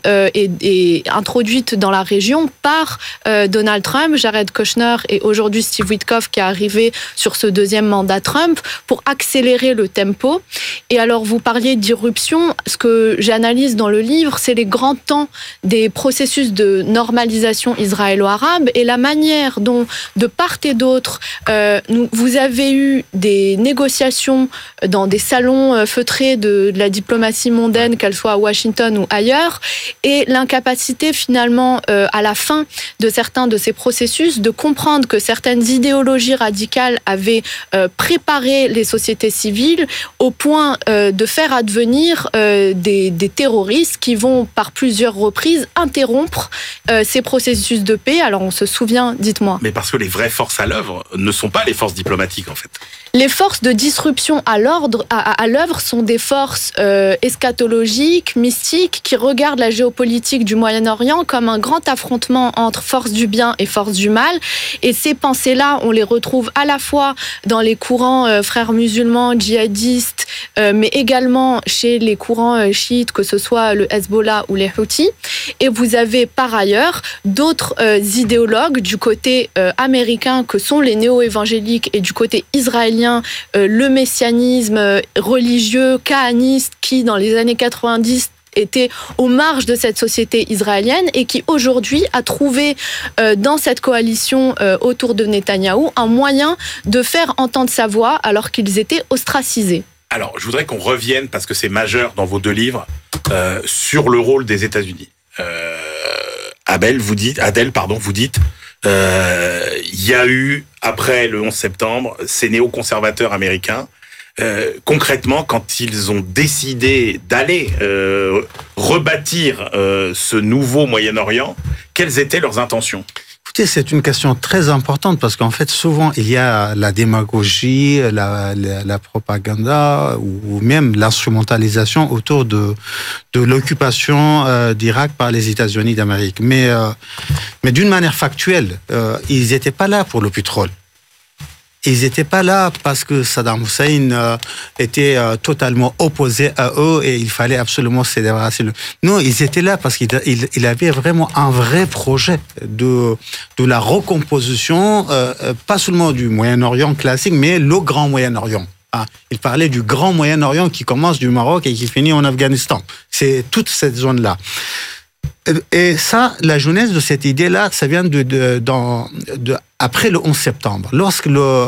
introduite dans la région par Donald Trump, Jared Kushner et aujourd'hui Steve Witkoff qui est arrivé sur ce 2e mandat Trump pour accélérer le tempo. Et alors vous parliez d'irruption, ce que j'analyse dans le livre, c'est les grands temps des processus de normalisation israélo-arabe et la manière dont de part et d'autre vous avez eu des négociations dans des salons feutrés de la diplomatie mondaine, qu'elle soit à Washington ou ailleurs, et l'incapacité finalement à la fin de certains de ces processus de comprendre que certaines idéologies radicales avaient préparé les sociétés civiles au point de faire advenir des terroristes qui vont par plusieurs reprises interrompre ces processus de paix. Alors on se souvient, dites-moi. Mais parce que les vraies forces à l'œuvre ne sont pas les forces diplomatiques en fait. Les forces de disruption à l'œuvre sont des forces eschatologiques, mystiques, qui regardent la géopolitique du Moyen-Orient comme un grand affrontement entre forces du bien et forces du mal. Et ces pensées-là, on les retrouve à la fois dans les courants frères musulmans, djihadistes, mais également chez les courants chiites, que ce soit le Hezbollah ou les Houthis. Et vous avez par ailleurs d'autres idéologues du côté américain, que sont les néo-évangéliques, et du côté israélien, le messianisme religieux, kahaniste, qui dans les années 90 était aux marges de cette société israélienne et qui aujourd'hui a trouvé dans cette coalition autour de Netanyahou un moyen de faire entendre sa voix alors qu'ils étaient ostracisés. Alors, je voudrais qu'on revienne, parce que c'est majeur dans vos 2 livres, sur le rôle des États-Unis. Adèle, vous dites, il y a eu, après le 11 septembre, ces néoconservateurs américains, concrètement, quand ils ont décidé d'aller rebâtir ce nouveau Moyen-Orient, quelles étaient leurs intentions ? Écoutez, c'est une question très importante parce qu'en fait, souvent, il y a la démagogie, la propagande ou même l'instrumentalisation autour de l'occupation d'Irak par les États-Unis d'Amérique. Mais d'une manière factuelle, ils n'étaient pas là pour le pétrole. Ils n'étaient pas là parce que Saddam Hussein était totalement opposé à eux et il fallait absolument se débarrasser. Non, ils étaient là parce qu'il avait vraiment un vrai projet de la recomposition, pas seulement du Moyen-Orient classique, mais le grand Moyen-Orient. Il parlait du grand Moyen-Orient qui commence du Maroc et qui finit en Afghanistan. C'est toute cette zone-là. Et ça, la jeunesse de cette idée-là, ça vient après le 11 septembre. Lorsque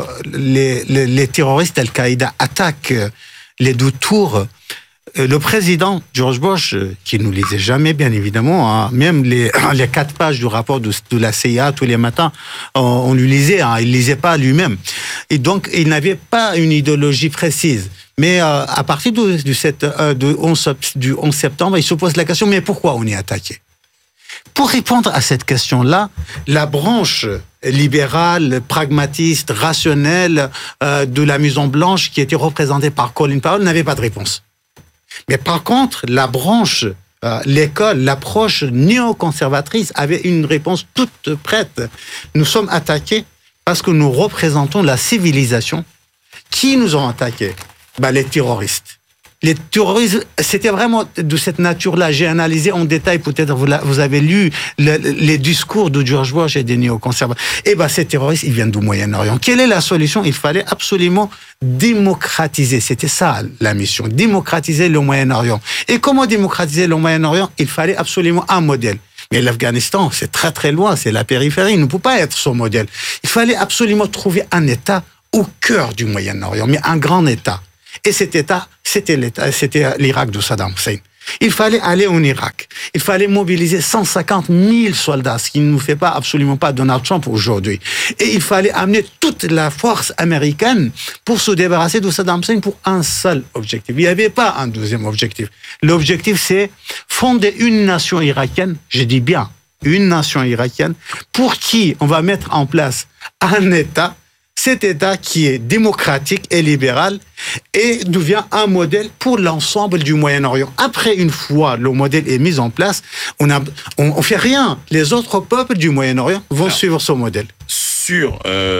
les terroristes Al-Qaïda attaquent les 2 tours, le président George Bush, qui ne nous lisait jamais, bien évidemment, même les 4 pages du rapport de la CIA tous les matins, on lui lisait, il ne lisait pas lui-même. Et donc, il n'avait pas une idéologie précise. Mais à partir du 11 septembre, il se pose la question, mais pourquoi on est attaqué ? Pour répondre à cette question-là, la branche libérale, pragmatiste, rationnelle de la Maison Blanche, qui était représentée par Colin Powell, n'avait pas de réponse. Mais par contre, la branche, l'école, l'approche néoconservatrice avait une réponse toute prête. Nous sommes attaqués parce que nous représentons la civilisation. Qui nous ont attaqués ? Les terroristes. Les terroristes, c'était vraiment de cette nature-là. J'ai analysé en détail, peut-être vous avez lu les discours de George Bush et des néoconservateurs. Ces terroristes, ils viennent du Moyen-Orient. Quelle est la solution ? Il fallait absolument démocratiser. C'était ça la mission, démocratiser le Moyen-Orient. Et comment démocratiser le Moyen-Orient ? Il fallait absolument un modèle. Mais l'Afghanistan, c'est très très loin, c'est la périphérie, il ne peut pas être son modèle. Il fallait absolument trouver un État au cœur du Moyen-Orient, mais un grand État. Et cet État, c'était l'Irak de Saddam Hussein. Il fallait aller en Irak. Il fallait mobiliser 150 000 soldats, ce qui ne nous fait absolument pas Donald Trump aujourd'hui. Et il fallait amener toute la force américaine pour se débarrasser de Saddam Hussein pour un seul objectif. Il n'y avait pas un deuxième objectif. L'objectif, c'est fonder une nation irakienne, je dis bien une nation irakienne, pour qui on va mettre en place un État, cet État qui est démocratique et libéral et devient un modèle pour l'ensemble du Moyen-Orient. Après, une fois le modèle est mis en place, on fait rien. Les autres peuples du Moyen-Orient vont suivre ce modèle. Sur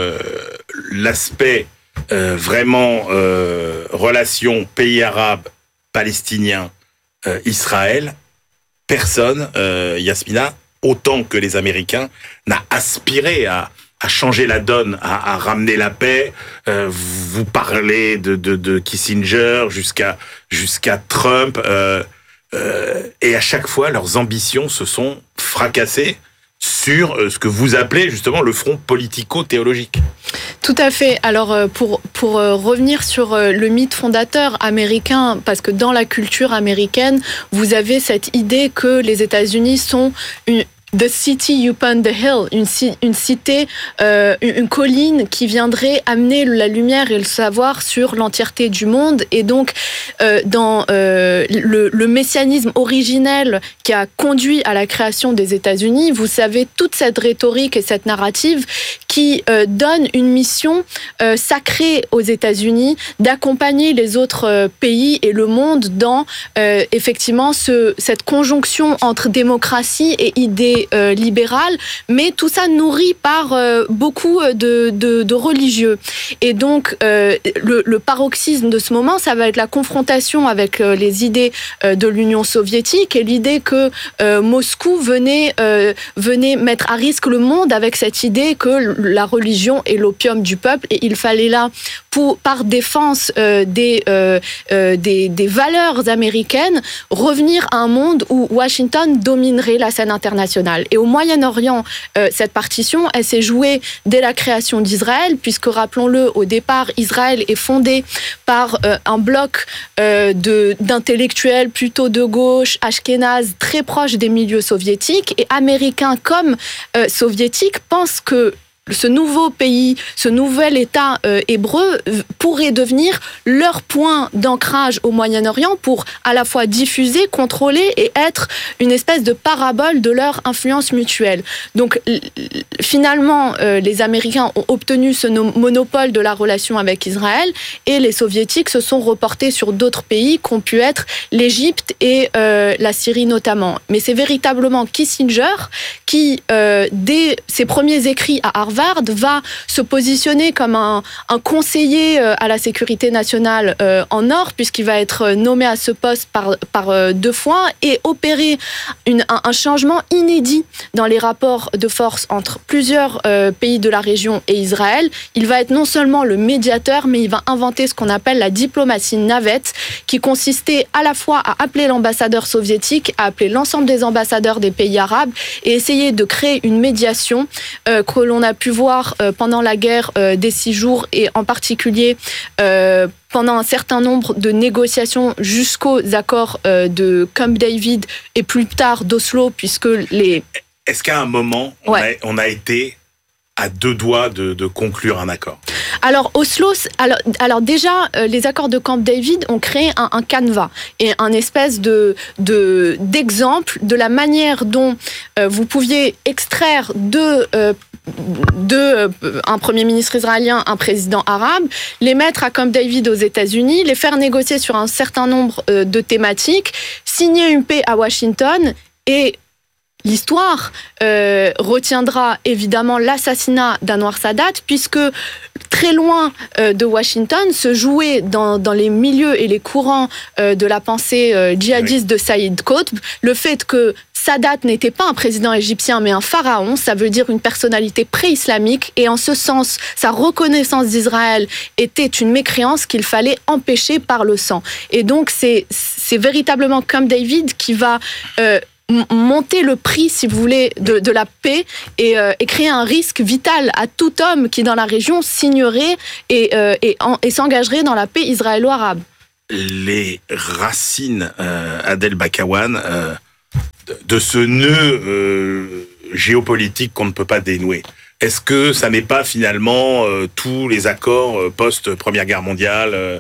l'aspect vraiment relation pays arabe, palestinien, Israël, personne, Yasmina, autant que les Américains, n'a aspiré à changer la donne, à ramener la paix. Vous parlez de Kissinger jusqu'à Trump, et à chaque fois leurs ambitions se sont fracassées sur ce que vous appelez justement le front politico-théologique. Tout à fait. Alors, pour revenir sur le mythe fondateur américain, parce que dans la culture américaine, vous avez cette idée que les États-Unis sont The city upon the hill, une cité, une colline qui viendrait amener la lumière et le savoir sur l'entièreté du monde. Et donc, dans le messianisme originel qui a conduit à la création des États-Unis, vous savez toute cette rhétorique et cette narrative qui donne une mission sacrée aux États-Unis d'accompagner les autres pays et le monde dans effectivement cette conjonction entre démocratie et idées libérales, mais tout ça nourri par beaucoup de religieux. Et donc, le paroxysme de ce moment, ça va être la confrontation avec les idées de l'Union soviétique et l'idée que Moscou venait mettre à risque le monde avec cette idée que la religion est l'opium du peuple et il fallait là, par défense des valeurs américaines, revenir à un monde où Washington dominerait la scène internationale. Et au Moyen-Orient, cette partition, elle s'est jouée dès la création d'Israël, puisque, rappelons-le, au départ, Israël est fondé par un bloc d'intellectuels plutôt de gauche, ashkénazes, très proches des milieux soviétiques, et américains comme soviétiques pensent que ce nouveau pays, ce nouvel État hébreu pourrait devenir leur point d'ancrage au Moyen-Orient pour à la fois diffuser, contrôler et être une espèce de parabole de leur influence mutuelle. Donc finalement, les Américains ont obtenu ce monopole de la relation avec Israël et les Soviétiques se sont reportés sur d'autres pays qu'ont pu être l'Égypte et la Syrie notamment. Mais c'est véritablement Kissinger qui, dès ses premiers écrits à Harvard, Harvard, va se positionner comme un conseiller à la sécurité nationale en Nord, puisqu'il va être nommé à ce poste par 2 fois, et opérer un changement inédit dans les rapports de force entre plusieurs pays de la région et Israël. Il va être non seulement le médiateur, mais il va inventer ce qu'on appelle la diplomatie navette, qui consistait à la fois à appeler l'ambassadeur soviétique, à appeler l'ensemble des ambassadeurs des pays arabes et essayer de créer une médiation que l'on a pu voir pendant la guerre des 6 jours et en particulier pendant un certain nombre de négociations jusqu'aux accords de Camp David et plus tard d'Oslo, puisque les... Est-ce qu'à un moment, on a été à 2 doigts de conclure un accord? Alors, Oslo, alors déjà, les accords de Camp David ont créé un canevas et un espèce d'exemple de la manière dont vous pouviez extraire un premier ministre israélien, un président arabe, les mettre à Camp David aux États-Unis, les faire négocier sur un certain nombre de thématiques, signer une paix à Washington et... L'histoire retiendra évidemment l'assassinat d'Anwar Sadat, puisque très loin de Washington se jouait dans les milieux et les courants de la pensée djihadiste de Saïd Qutb le fait que Sadat n'était pas un président égyptien mais un pharaon, ça veut dire une personnalité pré-islamique, et en ce sens sa reconnaissance d'Israël était une mécréance qu'il fallait empêcher par le sang. Et donc c'est véritablement Camp David qui va monter le prix, si vous voulez, de la paix et créer un risque vital à tout homme qui, dans la région, signerait et s'engagerait dans la paix israélo-arabe. Les racines, Adel Bakawan, de ce nœud géopolitique qu'on ne peut pas dénouer. Est-ce que ça n'est pas finalement tous les accords post-Première Guerre mondiale,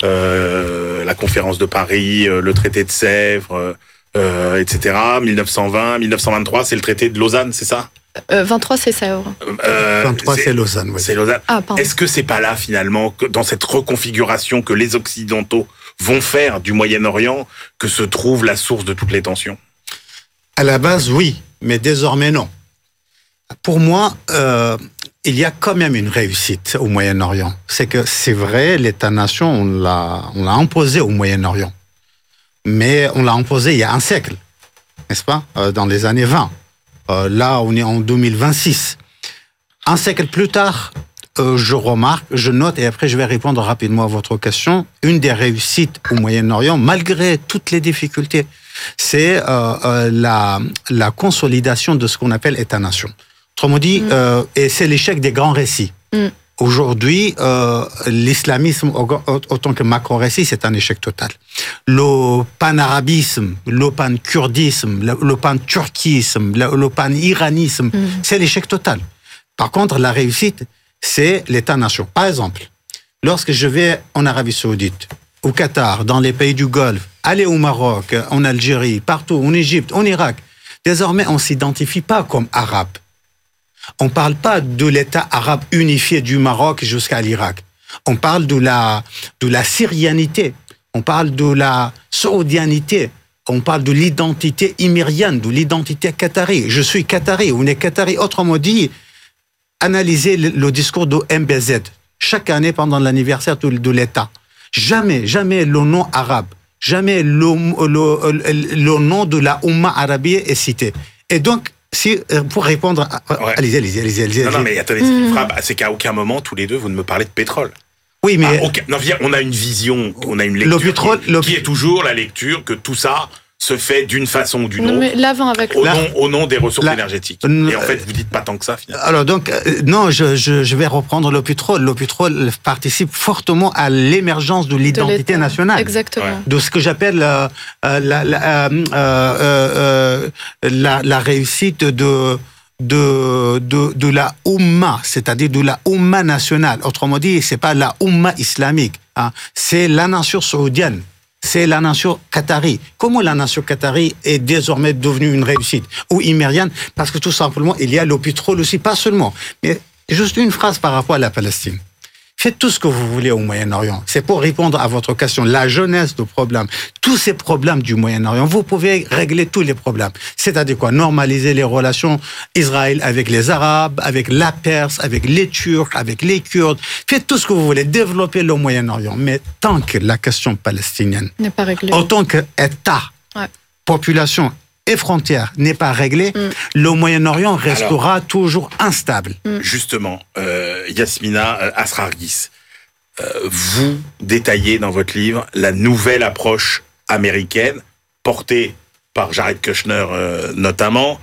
la conférence de Paris, le traité de Sèvres, etc. 1920, 1923, c'est le traité de Lausanne, c'est ça? 23, c'est Sèvres. 23, c'est Lausanne, oui. C'est Lausanne. Ah, est-ce que c'est pas là, finalement, dans cette reconfiguration que les Occidentaux vont faire du Moyen-Orient, que se trouve la source de toutes les tensions? À la base, oui, mais désormais, non. Pour moi, il y a quand même une réussite au Moyen-Orient. C'est que, c'est vrai, l'État-nation, on l'a imposé au Moyen-Orient. Mais on l'a imposé il y a un siècle, n'est-ce pas? Dans les années 20. Là, on est en 2026. Un siècle plus tard, je note, et après je vais répondre rapidement à votre question, une des réussites au Moyen-Orient, malgré toutes les difficultés, c'est la consolidation de ce qu'on appelle État-nation. Autrement dit, et c'est l'échec des grands récits. Aujourd'hui, l'islamisme, autant que macro-récit, c'est un échec total. Le pan-arabisme, le pan-kurdisme, le pan-turquisme, le pan-iranisme, c'est l'échec total. Par contre, la réussite, c'est l'État-nation. Par exemple, lorsque je vais en Arabie Saoudite, au Qatar, dans les pays du Golfe, aller au Maroc, en Algérie, partout, en Égypte, en Irak, désormais, on ne s'identifie pas comme arabe. On ne parle pas de l'État arabe unifié du Maroc jusqu'à l'Irak. On parle de la syrianité, on parle de la saoudianité, on parle de l'identité imérienne, de l'identité qatari. Je suis qatari, on est qatari. Autrement dit, analysez le discours de MBZ chaque année pendant l'anniversaire de l'État. Jamais le nom arabe, jamais le nom de la Oumma arabie est cité. Et donc, pour répondre allez-y. Non, mais attendez, ce qui me frappe, c'est qu'à aucun moment, tous les deux, vous ne me parlez de pétrole. Oui, mais... on a une vision, on a une lecture qui est toujours la lecture que tout ça se fait d'une façon ou d'une autre, mais l'avant avec au nom des ressources énergétiques. Et en fait, vous dites pas tant que ça, finalement. Alors donc, non, je vais reprendre le pétrole. Le pétrole participe fortement à l'émergence de l'identité nationale. Exactement. De ce que j'appelle la réussite de la Oumma, c'est-à-dire de la Oumma nationale. Autrement dit, c'est pas la Oumma islamique, hein. C'est la nation saoudienne. C'est la nation qatari. Comment la nation qatari est désormais devenue une réussite? Ou imérienne? Parce que tout simplement, il y a le pétrole aussi, pas seulement. Mais juste une phrase par rapport à la Palestine. Faites tout ce que vous voulez au Moyen-Orient. C'est pour répondre à votre question, la jeunesse du problème. Tous ces problèmes du Moyen-Orient, vous pouvez régler tous les problèmes. C'est-à-dire quoi? Normaliser les relations Israël avec les Arabes, avec la Perse, avec les Turcs, avec les Kurdes. Faites tout ce que vous voulez, développer le Moyen-Orient. Mais tant que la question palestinienne n'est pas réglée, en tant qu'État, population et frontières n'est pas réglée, le Moyen-Orient restera toujours instable. Justement, Yasmina Asrargis, vous détaillez dans votre livre la nouvelle approche américaine portée par Jared Kushner notamment.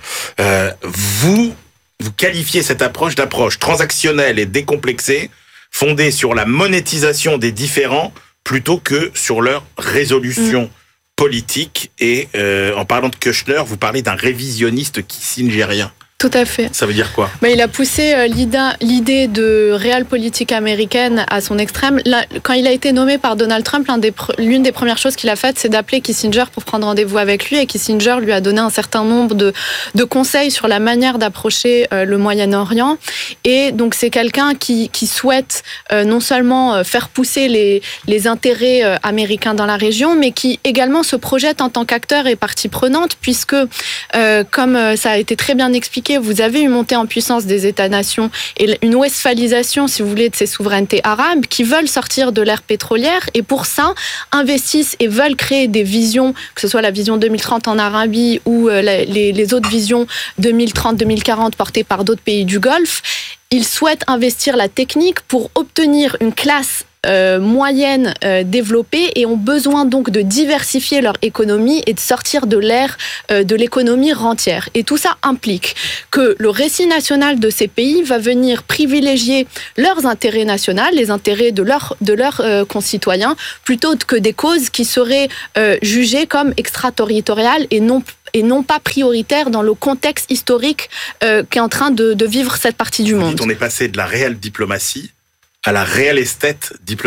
Vous qualifiez cette approche d'approche transactionnelle et décomplexée, fondée sur la monétisation des différends plutôt que sur leur résolution politique. Et en parlant de Kushner, vous parlez d'un révisionniste kissingerien. Tout à fait. Ça veut dire quoi? Il a poussé l'idée de réelle politique américaine à son extrême. Là, quand il a été nommé par Donald Trump, l'une des premières choses qu'il a faites, c'est d'appeler Kissinger pour prendre rendez-vous avec lui. Et Kissinger lui a donné un certain nombre de conseils sur la manière d'approcher le Moyen-Orient. Et donc, c'est quelqu'un qui souhaite non seulement faire pousser les intérêts américains dans la région, mais qui également se projette en tant qu'acteur et partie prenante, puisque, comme ça a été très bien expliqué, vous avez une montée en puissance des États-nations et une westphalisation, si vous voulez, de ces souverainetés arabes qui veulent sortir de l'ère pétrolière et pour ça investissent et veulent créer des visions, que ce soit la vision 2030 en Arabie ou les autres visions 2030-2040 portées par d'autres pays du Golfe. Ils souhaitent investir la technique pour obtenir une classe moyenne développée et ont besoin donc de diversifier leur économie et de sortir de l'ère de l'économie rentière. Et tout ça implique que le récit national de ces pays va venir privilégier leurs intérêts nationaux, les intérêts de leurs concitoyens, plutôt que des causes qui seraient jugées comme extraterritoriales et non pas prioritaires dans le contexte historique qu'est en train de vivre cette partie du monde. On est passé de la réelle diplomatie à la réelle esthète diplomatique.